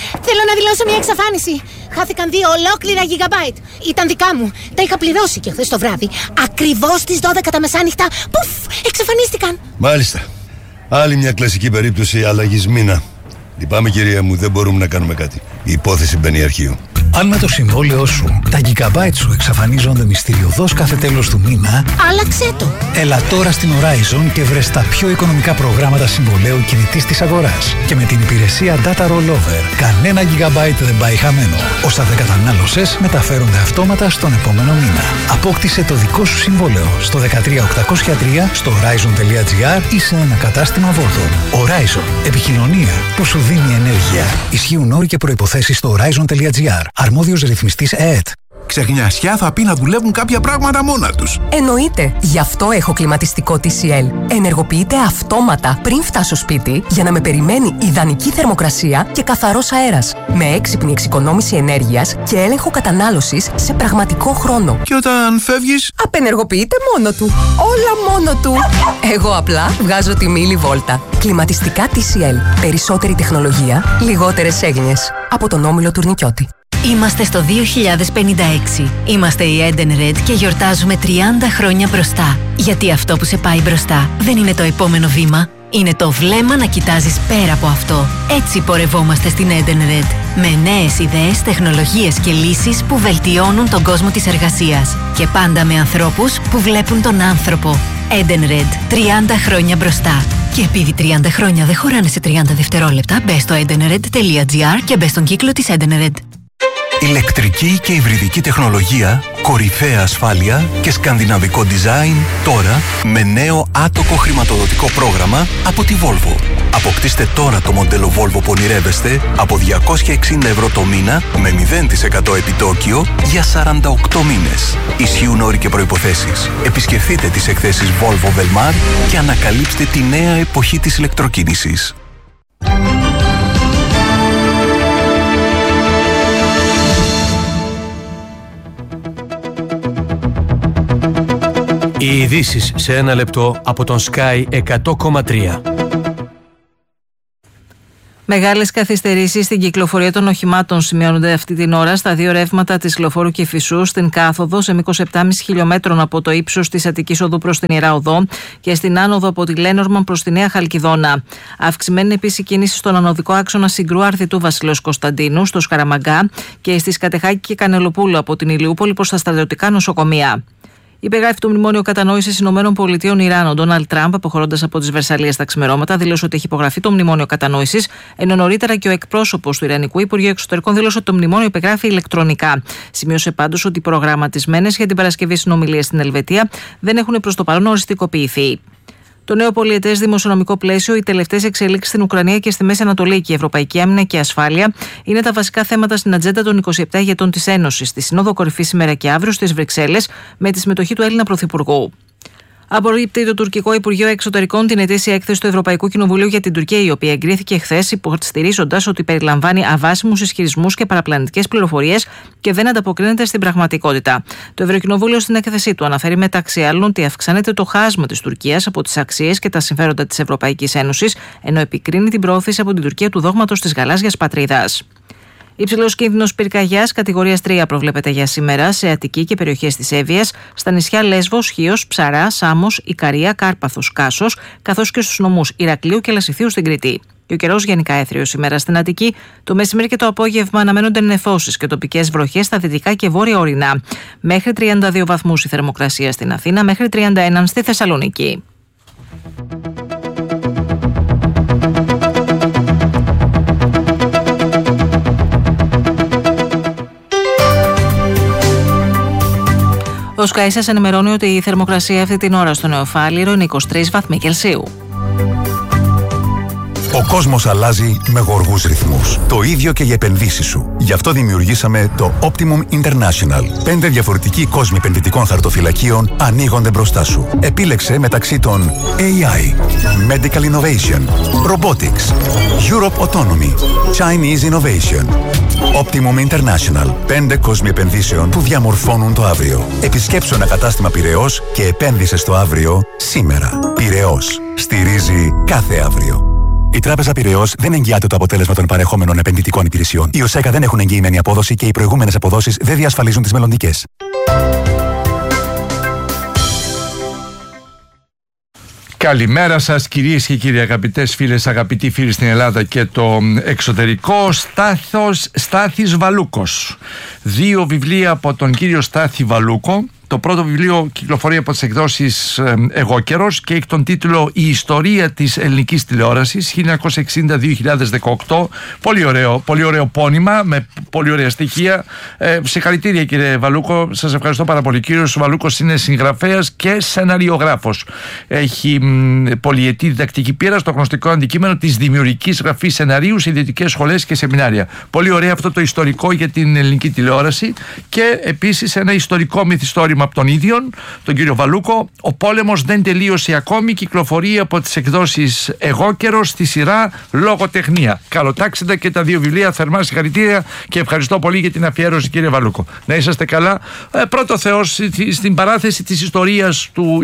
Speaker 15: Θέλω να δηλώσω μια εξαφάνιση. Χάθηκαν 2 ολόκληρα gigabyte. Ήταν δικά μου. Τα είχα πληρώσει και χθες το βράδυ. Ακριβώς στις 12 τα μεσάνυχτα. Πουφ! Εξαφανίστηκαν.
Speaker 16: Μάλιστα. Άλλη μια κλασική περίπτωση αλλαγής μήνα. Λυπάμαι, κυρία μου, δεν μπορούμε να κάνουμε κάτι. Η υπόθεση μπαίνει αρχείο.
Speaker 17: Αν με το συμβόλαιό σου τα gigabyte σου εξαφανίζονται μυστηριωδώς κάθε τέλος του μήνα,
Speaker 15: άλλαξέ το.
Speaker 17: Έλα τώρα στην Horizon και βρες τα πιο οικονομικά προγράμματα συμβολαίου κινητής της αγοράς. Και με την υπηρεσία Data Rollover, κανένα gigabyte δεν πάει χαμένο. Όσα δεν κατανάλωσες μεταφέρονται αυτόματα στον επόμενο μήνα. Απόκτησε το δικό σου συμβόλαιο στο 13803, στο horizon.gr ή σε ένα κατάστημα Vodafone. Horizon. Επικοινωνία που σου δίνει ενέργεια. Ισχύουν όροι και προϋποθέσεις στο horizon.gr. Αρμόδιος ρυθμιστής ΕΕΤ.
Speaker 18: Ξεχνιασιά θα πει να δουλεύουν κάποια πράγματα μόνα τους.
Speaker 19: Εννοείται. Γι' αυτό έχω κλιματιστικό TCL. Ενεργοποιείται αυτόματα πριν φτάσω σπίτι για να με περιμένει ιδανική θερμοκρασία και καθαρός αέρας. Με έξυπνη εξοικονόμηση ενέργειας και έλεγχο κατανάλωσης σε πραγματικό χρόνο.
Speaker 18: Και όταν φεύγεις,
Speaker 19: απενεργοποιείται μόνο του. Όλα μόνο του. Εγώ απλά βγάζω τη μιλιβόλτα. Κλιματιστικά TCL. Περισσότερη τεχνολογία, λιγότερες έγνοιες. Από τον Όμιλο Τουρνικιώτη.
Speaker 14: Είμαστε στο 2056. Είμαστε η Edenred και γιορτάζουμε 30 χρόνια μπροστά. Γιατί αυτό που σε πάει μπροστά δεν είναι το επόμενο βήμα. Είναι το βλέμμα να κοιτάζεις πέρα από αυτό. Έτσι πορευόμαστε στην Edenred. Με νέες ιδέες, τεχνολογίες και λύσεις που βελτιώνουν τον κόσμο της εργασίας. Και πάντα με ανθρώπους που βλέπουν τον άνθρωπο. Edenred. 30 χρόνια μπροστά. Και επειδή 30 χρόνια δεν χωράνε σε 30 δευτερόλεπτα, μπες στο edenred.gr και μπες στον κύκλο της Edenred.
Speaker 11: Ηλεκτρική και υβριδική τεχνολογία, κορυφαία ασφάλεια και σκανδιναβικό design τώρα με νέο άτοκο χρηματοδοτικό πρόγραμμα από τη Volvo. Αποκτήστε τώρα το μοντέλο Volvo που ονειρεύεστε από 260 ευρώ το μήνα με 0% επιτόκιο για 48 μήνες. Ισχύουν όροι και προϋποθέσεις. Επισκεφτείτε τις εκθέσεις Volvo Velmar και ανακαλύψτε τη νέα εποχή της ηλεκτροκίνησης.
Speaker 20: Οι ειδήσεις σε ένα λεπτό από τον Sky 100,3.
Speaker 2: Μεγάλες καθυστερήσεις στην κυκλοφορία των οχημάτων σημειώνονται αυτή την ώρα στα 2 ρεύματα της Λεωφόρου Κηφισού, στην κάθοδο σε μήκος 7,5 χιλιόμετρων από το ύψος της Αττικής Οδού προς την Ιερά Οδό και στην άνοδο από τη Λένορμαν προς τη Νέα Χαλκιδόνα. Αυξημένη επίσης η κίνηση στον ανωδικό άξονα Συγκρού Αρθιτού Βασιλέως Κωνσταντίνου, στο Σκαραμαγκά και στη Σκατεχάκη και Κανελοπούλου από την Ηλιούπολη προς τα στρατιωτικά νοσοκομεία. Υπεγράφει το Μνημόνιο Κατανόησης ΗΠΑ Ιράν. Ο Ντόναλντ Τραμπ, αποχωρώντας από τις Βερσαλλίες τα ξημερώματα, δήλωσε ότι έχει υπογραφεί το Μνημόνιο Κατανόησης, ενώ νωρίτερα και ο εκπρόσωπος του Ιρανικού Υπουργείου Εξωτερικών δήλωσε ότι το μνημόνιο υπεγράφει ηλεκτρονικά. Σημείωσε πάντως ότι οι προγραμματισμένες για την Παρασκευή συνομιλίες στην Ελβετία δεν έχουν προς το παρόν οριστικοποιηθεί. Το νέο πολυετές δημοσιονομικό πλαίσιο, οι τελευταίες εξελίξεις στην Ουκρανία και στη Μέση Ανατολή και η ευρωπαϊκή άμυνα και ασφάλεια είναι τα βασικά θέματα στην ατζέντα των 27 ηγετών της Ένωσης, στη Σύνοδο Κορυφής σήμερα και αύριο στις Βρυξέλλες, με τη συμμετοχή του Έλληνα Πρωθυπουργού. Απορρίπτει το τουρκικό Υπουργείο Εξωτερικών την ετήσια έκθεση του Ευρωπαϊκού Κοινοβουλίου για την Τουρκία, η οποία εγκρίθηκε χθες, υποστηρίζοντας ότι περιλαμβάνει αβάσιμους ισχυρισμούς και παραπλανητικές πληροφορίες και δεν ανταποκρίνεται στην πραγματικότητα. Το Ευρωκοινοβούλιο στην έκθεσή του αναφέρει μεταξύ άλλων ότι αυξάνεται το χάσμα της Τουρκίας από τις αξίες και τα συμφέροντα της Ευρωπαϊκής Ένωσης, ενώ επικρίνει την προώθηση από την Τουρκία του δόγματος της γαλάζιας πατρίδας. Υψηλός κίνδυνος πυρκαγιάς κατηγορίας 3 προβλέπεται για σήμερα σε Αττική και περιοχές της Εύβοιας, στα νησιά Λέσβος, Χίος, Ψαρά, Σάμος, Ικαρία, Κάρπαθος, Κάσος, καθώς και στους νομούς Ηρακλείου και Λασιθίου στην Κρήτη. Και ο καιρός γενικά έθριος σήμερα στην Αττική. Το μεσημέρι και το απόγευμα αναμένονται νεφώσεις και τοπικές βροχές στα δυτικά και βόρεια ορεινά. Μέχρι 32 βαθμούς η θερμοκρασία στην Αθήνα, μέχρι 31 στη Θεσσαλονίκη. Ο Sky σας ενημερώνει ότι η θερμοκρασία αυτή την ώρα στο Νεοφάλιρο είναι 23 βαθμοί Κελσίου.
Speaker 21: Ο κόσμος αλλάζει με γοργούς ρυθμούς. Το ίδιο και για επενδύσεις σου. Γι' αυτό δημιουργήσαμε το Optimum International. 5 διαφορετικοί κόσμοι επενδυτικών χαρτοφυλακίων ανοίγονται μπροστά σου. Επίλεξε μεταξύ των AI, Medical Innovation, Robotics, Europe Autonomy, Chinese Innovation. Optimum International. 5 κόσμοι επενδύσεων που διαμορφώνουν το αύριο. Επισκέψου ένα κατάστημα Πειραιώς και επένδυσε στο αύριο σήμερα. Πειραιώς. Στηρίζει κάθε αύριο. Η Τράπεζα Πειραιώς δεν εγγυάται το αποτέλεσμα των παρεχόμενων επενδυτικών υπηρεσιών. Οι ΟΣΕΚΑ δεν έχουν εγγυημένη απόδοση και οι προηγούμενες αποδόσεις δεν διασφαλίζουν τις μελλοντικές.
Speaker 7: Καλημέρα σας κυρίες και κύριοι, αγαπητές φίλες, αγαπητοί φίλοι στην Ελλάδα και το εξωτερικό. Στάθης Βαλούκος. 2 βιβλία από τον κύριο Στάθη Βαλούκο. Το πρώτο βιβλίο κυκλοφορεί από τις εκδόσεις Εγώ Καιρός και έχει τον τίτλο «Η ιστορία της ελληνικής τηλεόρασης 1960-2018». Πολύ ωραίο πόνημα με πολύ ωραία στοιχεία. Συγχαρητήρια κύριε Βαλούκο, σας ευχαριστώ πάρα πολύ. Ο κύριος Βαλούκος είναι συγγραφέας και σεναριογράφος. Έχει πολυετή διδακτική πείρα στο γνωστικό αντικείμενο της δημιουργικής γραφής σεναρίου σε ιδιωτικές σχολές και σεμινάρια. Πολύ ωραία αυτό το ιστορικό για την ελληνική τηλεόραση και επίσης ένα ιστορικό μυθιστόρημα από τον ίδιον, τον κύριο Βαλούκο. «Ο πόλεμος δεν τελείωσε ακόμη», κυκλοφορεί από τις εκδόσεις Εγώ Καιρός στη σειρά Λογοτεχνία. Καλοτάξτε και τα 2 βιβλία. Θερμά συγχαρητήρια και ευχαριστώ πολύ για την αφιέρωση, κύριε Βαλούκο. Να είσαστε καλά. Πρώτο Θεός στην παράθεση της ιστορίας του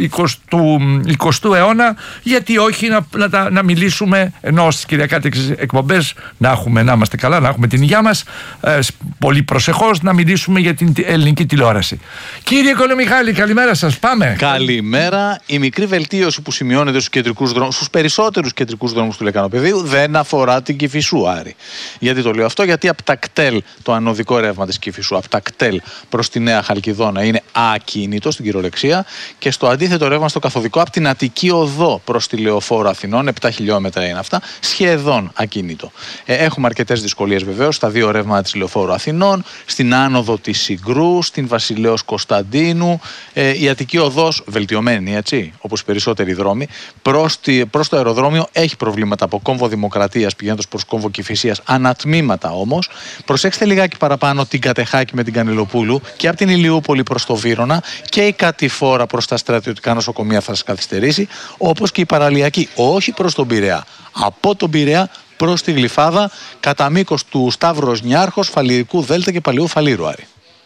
Speaker 7: 20ου αιώνα, γιατί όχι να μιλήσουμε, ενώ στις κυριακάτικες εκπομπές να είμαστε καλά, να έχουμε την υγεία μας, πολύ προσεχώς να μιλήσουμε για την ελληνική τηλεόραση. Κύριε Κολομιχάλη, καλημέρα σας. Πάμε.
Speaker 3: Καλημέρα. Η μικρή βελτίωση που σημειώνεται στους περισσότερους κεντρικούς δρόμους του Λεκανοπεδίου δεν αφορά την Κηφισού, Άρη. Γιατί το λέω αυτό? Γιατί από τα κτέλ, το ανωδικό ρεύμα της Κηφισού, από τα κτέλ προς τη Νέα Χαλκιδόνα είναι ακίνητο στην κυριολεξία, και στο αντίθετο ρεύμα στο καθοδικό από την Αττική Οδό προς τη Λεωφόρο Αθηνών, 7 χιλιόμετρα είναι αυτά, σχεδόν ακίνητο. Έχουμε αρκετές δυσκολίες βεβαίως στα 2 ρεύματα της Λεωφόρου Αθηνών, στην άνοδο της Συγκρού, στην Βασιλέως Κωνσταντίνου. Η Αττική Οδός βελτιωμένη, έτσι, όπως οι περισσότεροι δρόμοι, προς το αεροδρόμιο έχει προβλήματα από κόμβο Δημοκρατίας πηγαίνοντας προς κόμβο Κηφισίας, ανατμήματα όμως. Προσέξτε λιγάκι παραπάνω την Κατεχάκη με την Κανελοπούλου και από την Ηλιούπολη προς το Βύρωνα, και η κατηφόρα προς τα στρατιωτικά νοσοκομεία θα σας καθυστερήσει, όπως και η παραλιακή, όχι προς τον Πειραιά, από τον Πειραιά προς τη Γλυφάδα, κατά μήκος του Σταύρος Νιάρχος, Φαλιρικού Δέλτα και Παλαιού Φαλήρου, Άρη.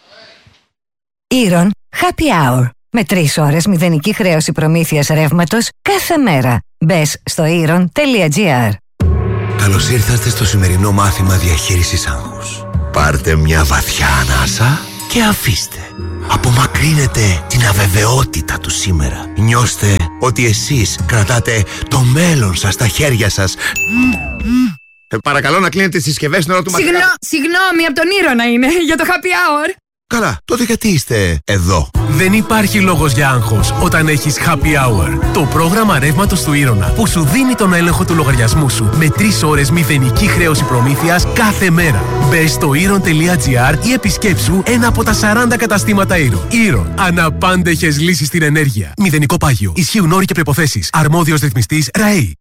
Speaker 4: Ήρων Happy Hour. Με 3 ώρες μηδενική χρέωση προμήθειας ρεύματος κάθε μέρα. Μπες στο iron.gr.
Speaker 22: Καλώς ήρθατε στο σημερινό μάθημα διαχείρισης άγχους. Πάρτε μια βαθιά ανάσα και αφήστε. Απομακρύνετε την αβεβαιότητα του σήμερα. Νιώστε ότι εσείς κρατάτε το μέλλον σας στα χέρια σας.
Speaker 12: Παρακαλώ να κλείνετε τις συσκευές στην ώρα του μαθήματος.
Speaker 23: Συγγνώμη, από τον Ήρωνα είναι, για το happy hour.
Speaker 22: Καλά, τότε γιατί είστε εδώ?
Speaker 24: Δεν υπάρχει λόγος για άγχος όταν έχεις happy hour. Το πρόγραμμα ρεύματος του Ήρωνα που σου δίνει τον έλεγχο του λογαριασμού σου με 3 ώρες μηδενική χρέωση προμήθειας κάθε μέρα. Μπες στο iron.gr ή επισκέψου ένα από τα 40 καταστήματα Ήρωνα. Ήρωνα. Αναπάντεχες λύσεις στην ενέργεια. Μηδενικό πάγιο. Ισχύουν όροι και προϋποθέσεις. Αρμόδιος ρυθμιστής ΡΑΕΗ.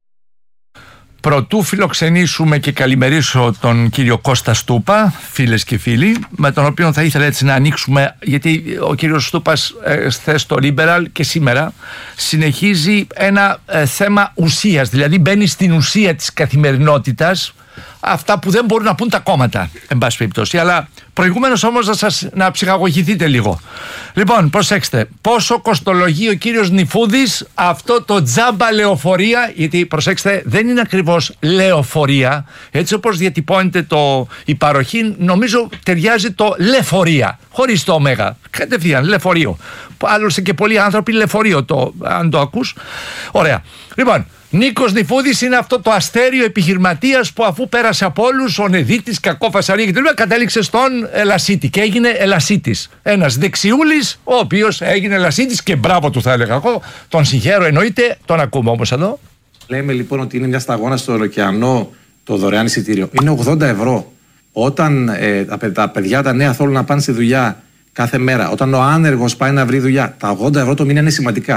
Speaker 7: Προτού φιλοξενήσουμε και καλημερίσω τον κύριο Κώστα Στούπα, φίλες και φίλοι, με τον οποίο θα ήθελα έτσι να ανοίξουμε, γιατί ο κύριος Στούπας χθες στο Liberal και σήμερα συνεχίζει ένα θέμα ουσίας, δηλαδή μπαίνει στην ουσία της καθημερινότητας, αυτά που δεν μπορούν να πούν τα κόμματα, εν πάση περιπτώσει. Αλλά προηγουμένως όμως να ψυχαγωγηθείτε λίγο. Λοιπόν, προσέξτε, πόσο κοστολογεί ο κύριος Νιφούδης αυτό το τζάμπα λεωφορεία, γιατί προσέξτε, δεν είναι ακριβώς λεωφορεία, έτσι όπως διατυπώνεται η παροχή, νομίζω ταιριάζει το λεφορεία, χωρίς το ωμέγα, κατευθείαν λεφορείο. Άλλωστε και πολλοί άνθρωποι λεφορείο, αν το ακούς. Ωραία. Λοιπόν, Νίκος Νιφούδης είναι αυτό το αστέριο επιχειρηματίας που αφού πέρασε από όλους, ο Νεδίτης, κακό φασαρία και τελείως, κατέληξε στον Ελασίτη και έγινε Ελασίτης. Ένας δεξιούλης, ο οποίος έγινε Ελασίτης και μπράβο του θα έλεγα εγώ. Τον συγχαίρω εννοείται, τον ακούμε όμως εδώ.
Speaker 25: Λέμε λοιπόν ότι είναι μια σταγόνα στο Ολοκεανό το δωρεάν εισιτήριο. Είναι 80 ευρώ. Όταν τα παιδιά τα νέα θέλουν να πάνε στη δουλειά κάθε μέρα, όταν ο άνεργος πάει να βρει δουλειά, τα 80 ευρώ το μήνα είναι σημαντικά.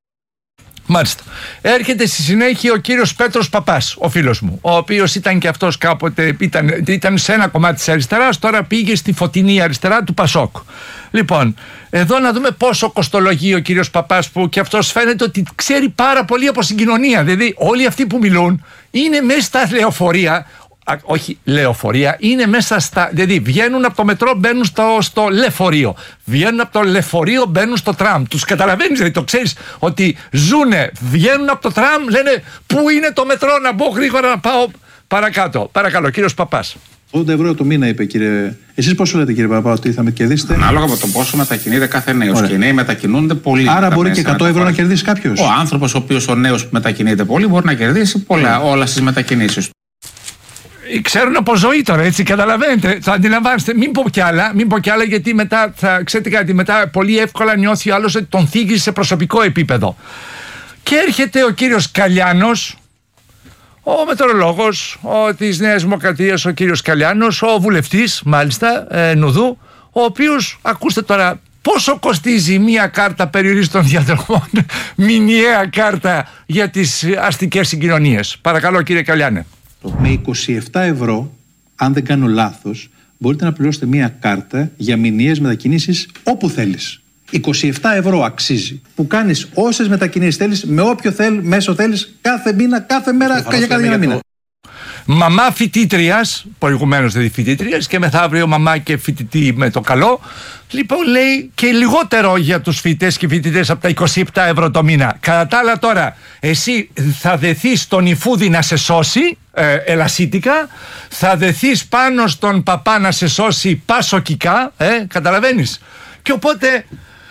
Speaker 7: Μάλιστα. Έρχεται στη συνέχεια ο κύριος Πέτρος Παπάς, ο φίλος μου, ο οποίος ήταν και αυτός κάποτε, ήταν σε ένα κομμάτι της αριστεράς, τώρα πήγε στη φωτεινή αριστερά του Πασόκ. Λοιπόν, εδώ να δούμε πόσο κοστολογεί ο κύριος Παπάς, που και αυτός φαίνεται ότι ξέρει πάρα πολύ από συγκοινωνία. Δηλαδή όλοι αυτοί που μιλούν είναι μέσα στα λεωφορεία, όχι λεωφορεία, είναι μέσα στα. Δηλαδή βγαίνουν από το μετρό, μπαίνουν στο λεωφορείο. Βγαίνουν από το λεωφορείο, μπαίνουν στο τραμ. Τους καταλαβαίνεις, δηλαδή το ξέρεις ότι ζουνε, βγαίνουν από το τραμ, λένε πού είναι το μετρό, να μπω γρήγορα να πάω παρακάτω. Παρακαλώ, κύριος Παπάς.
Speaker 1: 80 ευρώ το μήνα, είπε κύριε. Εσείς πόσο λέτε, κύριε Παπά, ότι θα με κερδίσετε?
Speaker 5: Ανάλογα με το πόσο μετακινείται κάθε νέος. Και οι νέοι μετακινούνται πολύ.
Speaker 1: Άρα μπορεί και 100 ευρώ να κερδίσει κάποιος.
Speaker 5: Ο άνθρωπος, ο νέος που μετακινείται πολύ, μπορεί να κερδίσει πολλά, όλα στις μετακινήσεις του.
Speaker 7: Ξέρουν από ζωή τώρα, έτσι, καταλαβαίνετε. Θα αντιλαμβάνεστε. Μην πω κι άλλα, γιατί μετά ξέρετε κάτι, μετά πολύ εύκολα νιώθει ο άλλος ότι τον θίγει σε προσωπικό επίπεδο. Και έρχεται ο κύριος Καλιάνος, ο μετεωρολόγος της Νέας Δημοκρατίας, ο κύριος Καλιάνος, ο βουλευτής, μάλιστα, Νουδού, ο οποίος, ακούστε τώρα, πόσο κοστίζει μία κάρτα περιορίστων διαδρομών, μηνιαία κάρτα για τις αστικές συγκοινωνίες? Παρακαλώ, κύριε Καλιάνε.
Speaker 1: Με 27 ευρώ, αν δεν κάνω λάθος, μπορείτε να πληρώσετε μία κάρτα για μηνιαίες μετακινήσεις όπου θέλεις. 27 ευρώ αξίζει. Που κάνεις όσες μετακινήσεις θέλεις, με όποιο μέσο θέλεις, κάθε μήνα, κάθε μέρα, για κάθε μήνα.
Speaker 7: Μαμά φοιτήτριας, προηγουμένως δηλαδή φοιτήτριας, και μεθαύριο μαμά και φοιτητή με το καλό. Λοιπόν, λέει και λιγότερο για τους φοιτητές και φοιτητές από τα 27 ευρώ το μήνα. Κατά τα άλλα, τώρα, εσύ θα δεθείς στον Ιφούδη να σε σώσει, ελασίτικα, θα δεθείς πάνω στον παπά να σε σώσει πασοκικά, καταλαβαίνεις. Και οπότε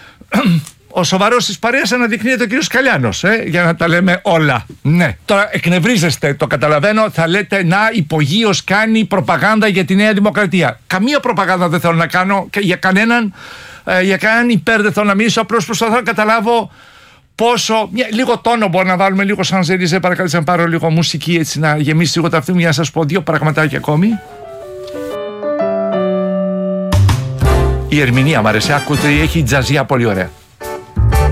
Speaker 7: ο σοβαρός της παρέας αναδεικνύεται ο κύριος Καλιάνος, για να τα λέμε όλα. Ναι. Τώρα εκνευρίζεστε, το καταλαβαίνω, θα λέτε να υπογείως κάνει προπαγάνδα για τη Νέα Δημοκρατία. Καμία προπαγάνδα δεν θέλω να κάνω και για κανέναν υπέρ δεν θέλω να μιλήσω, απλώς προσπαθώ να καταλάβω πόσο. Λίγο τόνο μπορεί να βάλουμε, λίγο σαν Ζεριζέ, παρακαλώ να πάρω λίγο μουσική, έτσι να γεμίσει λίγο τα αυτή μου, για να σας πω δύο πραγματάκια ακόμη. Η ερμηνεία μου αρέσει, ακούτε, έχει τζαζιά πολύ ωραία.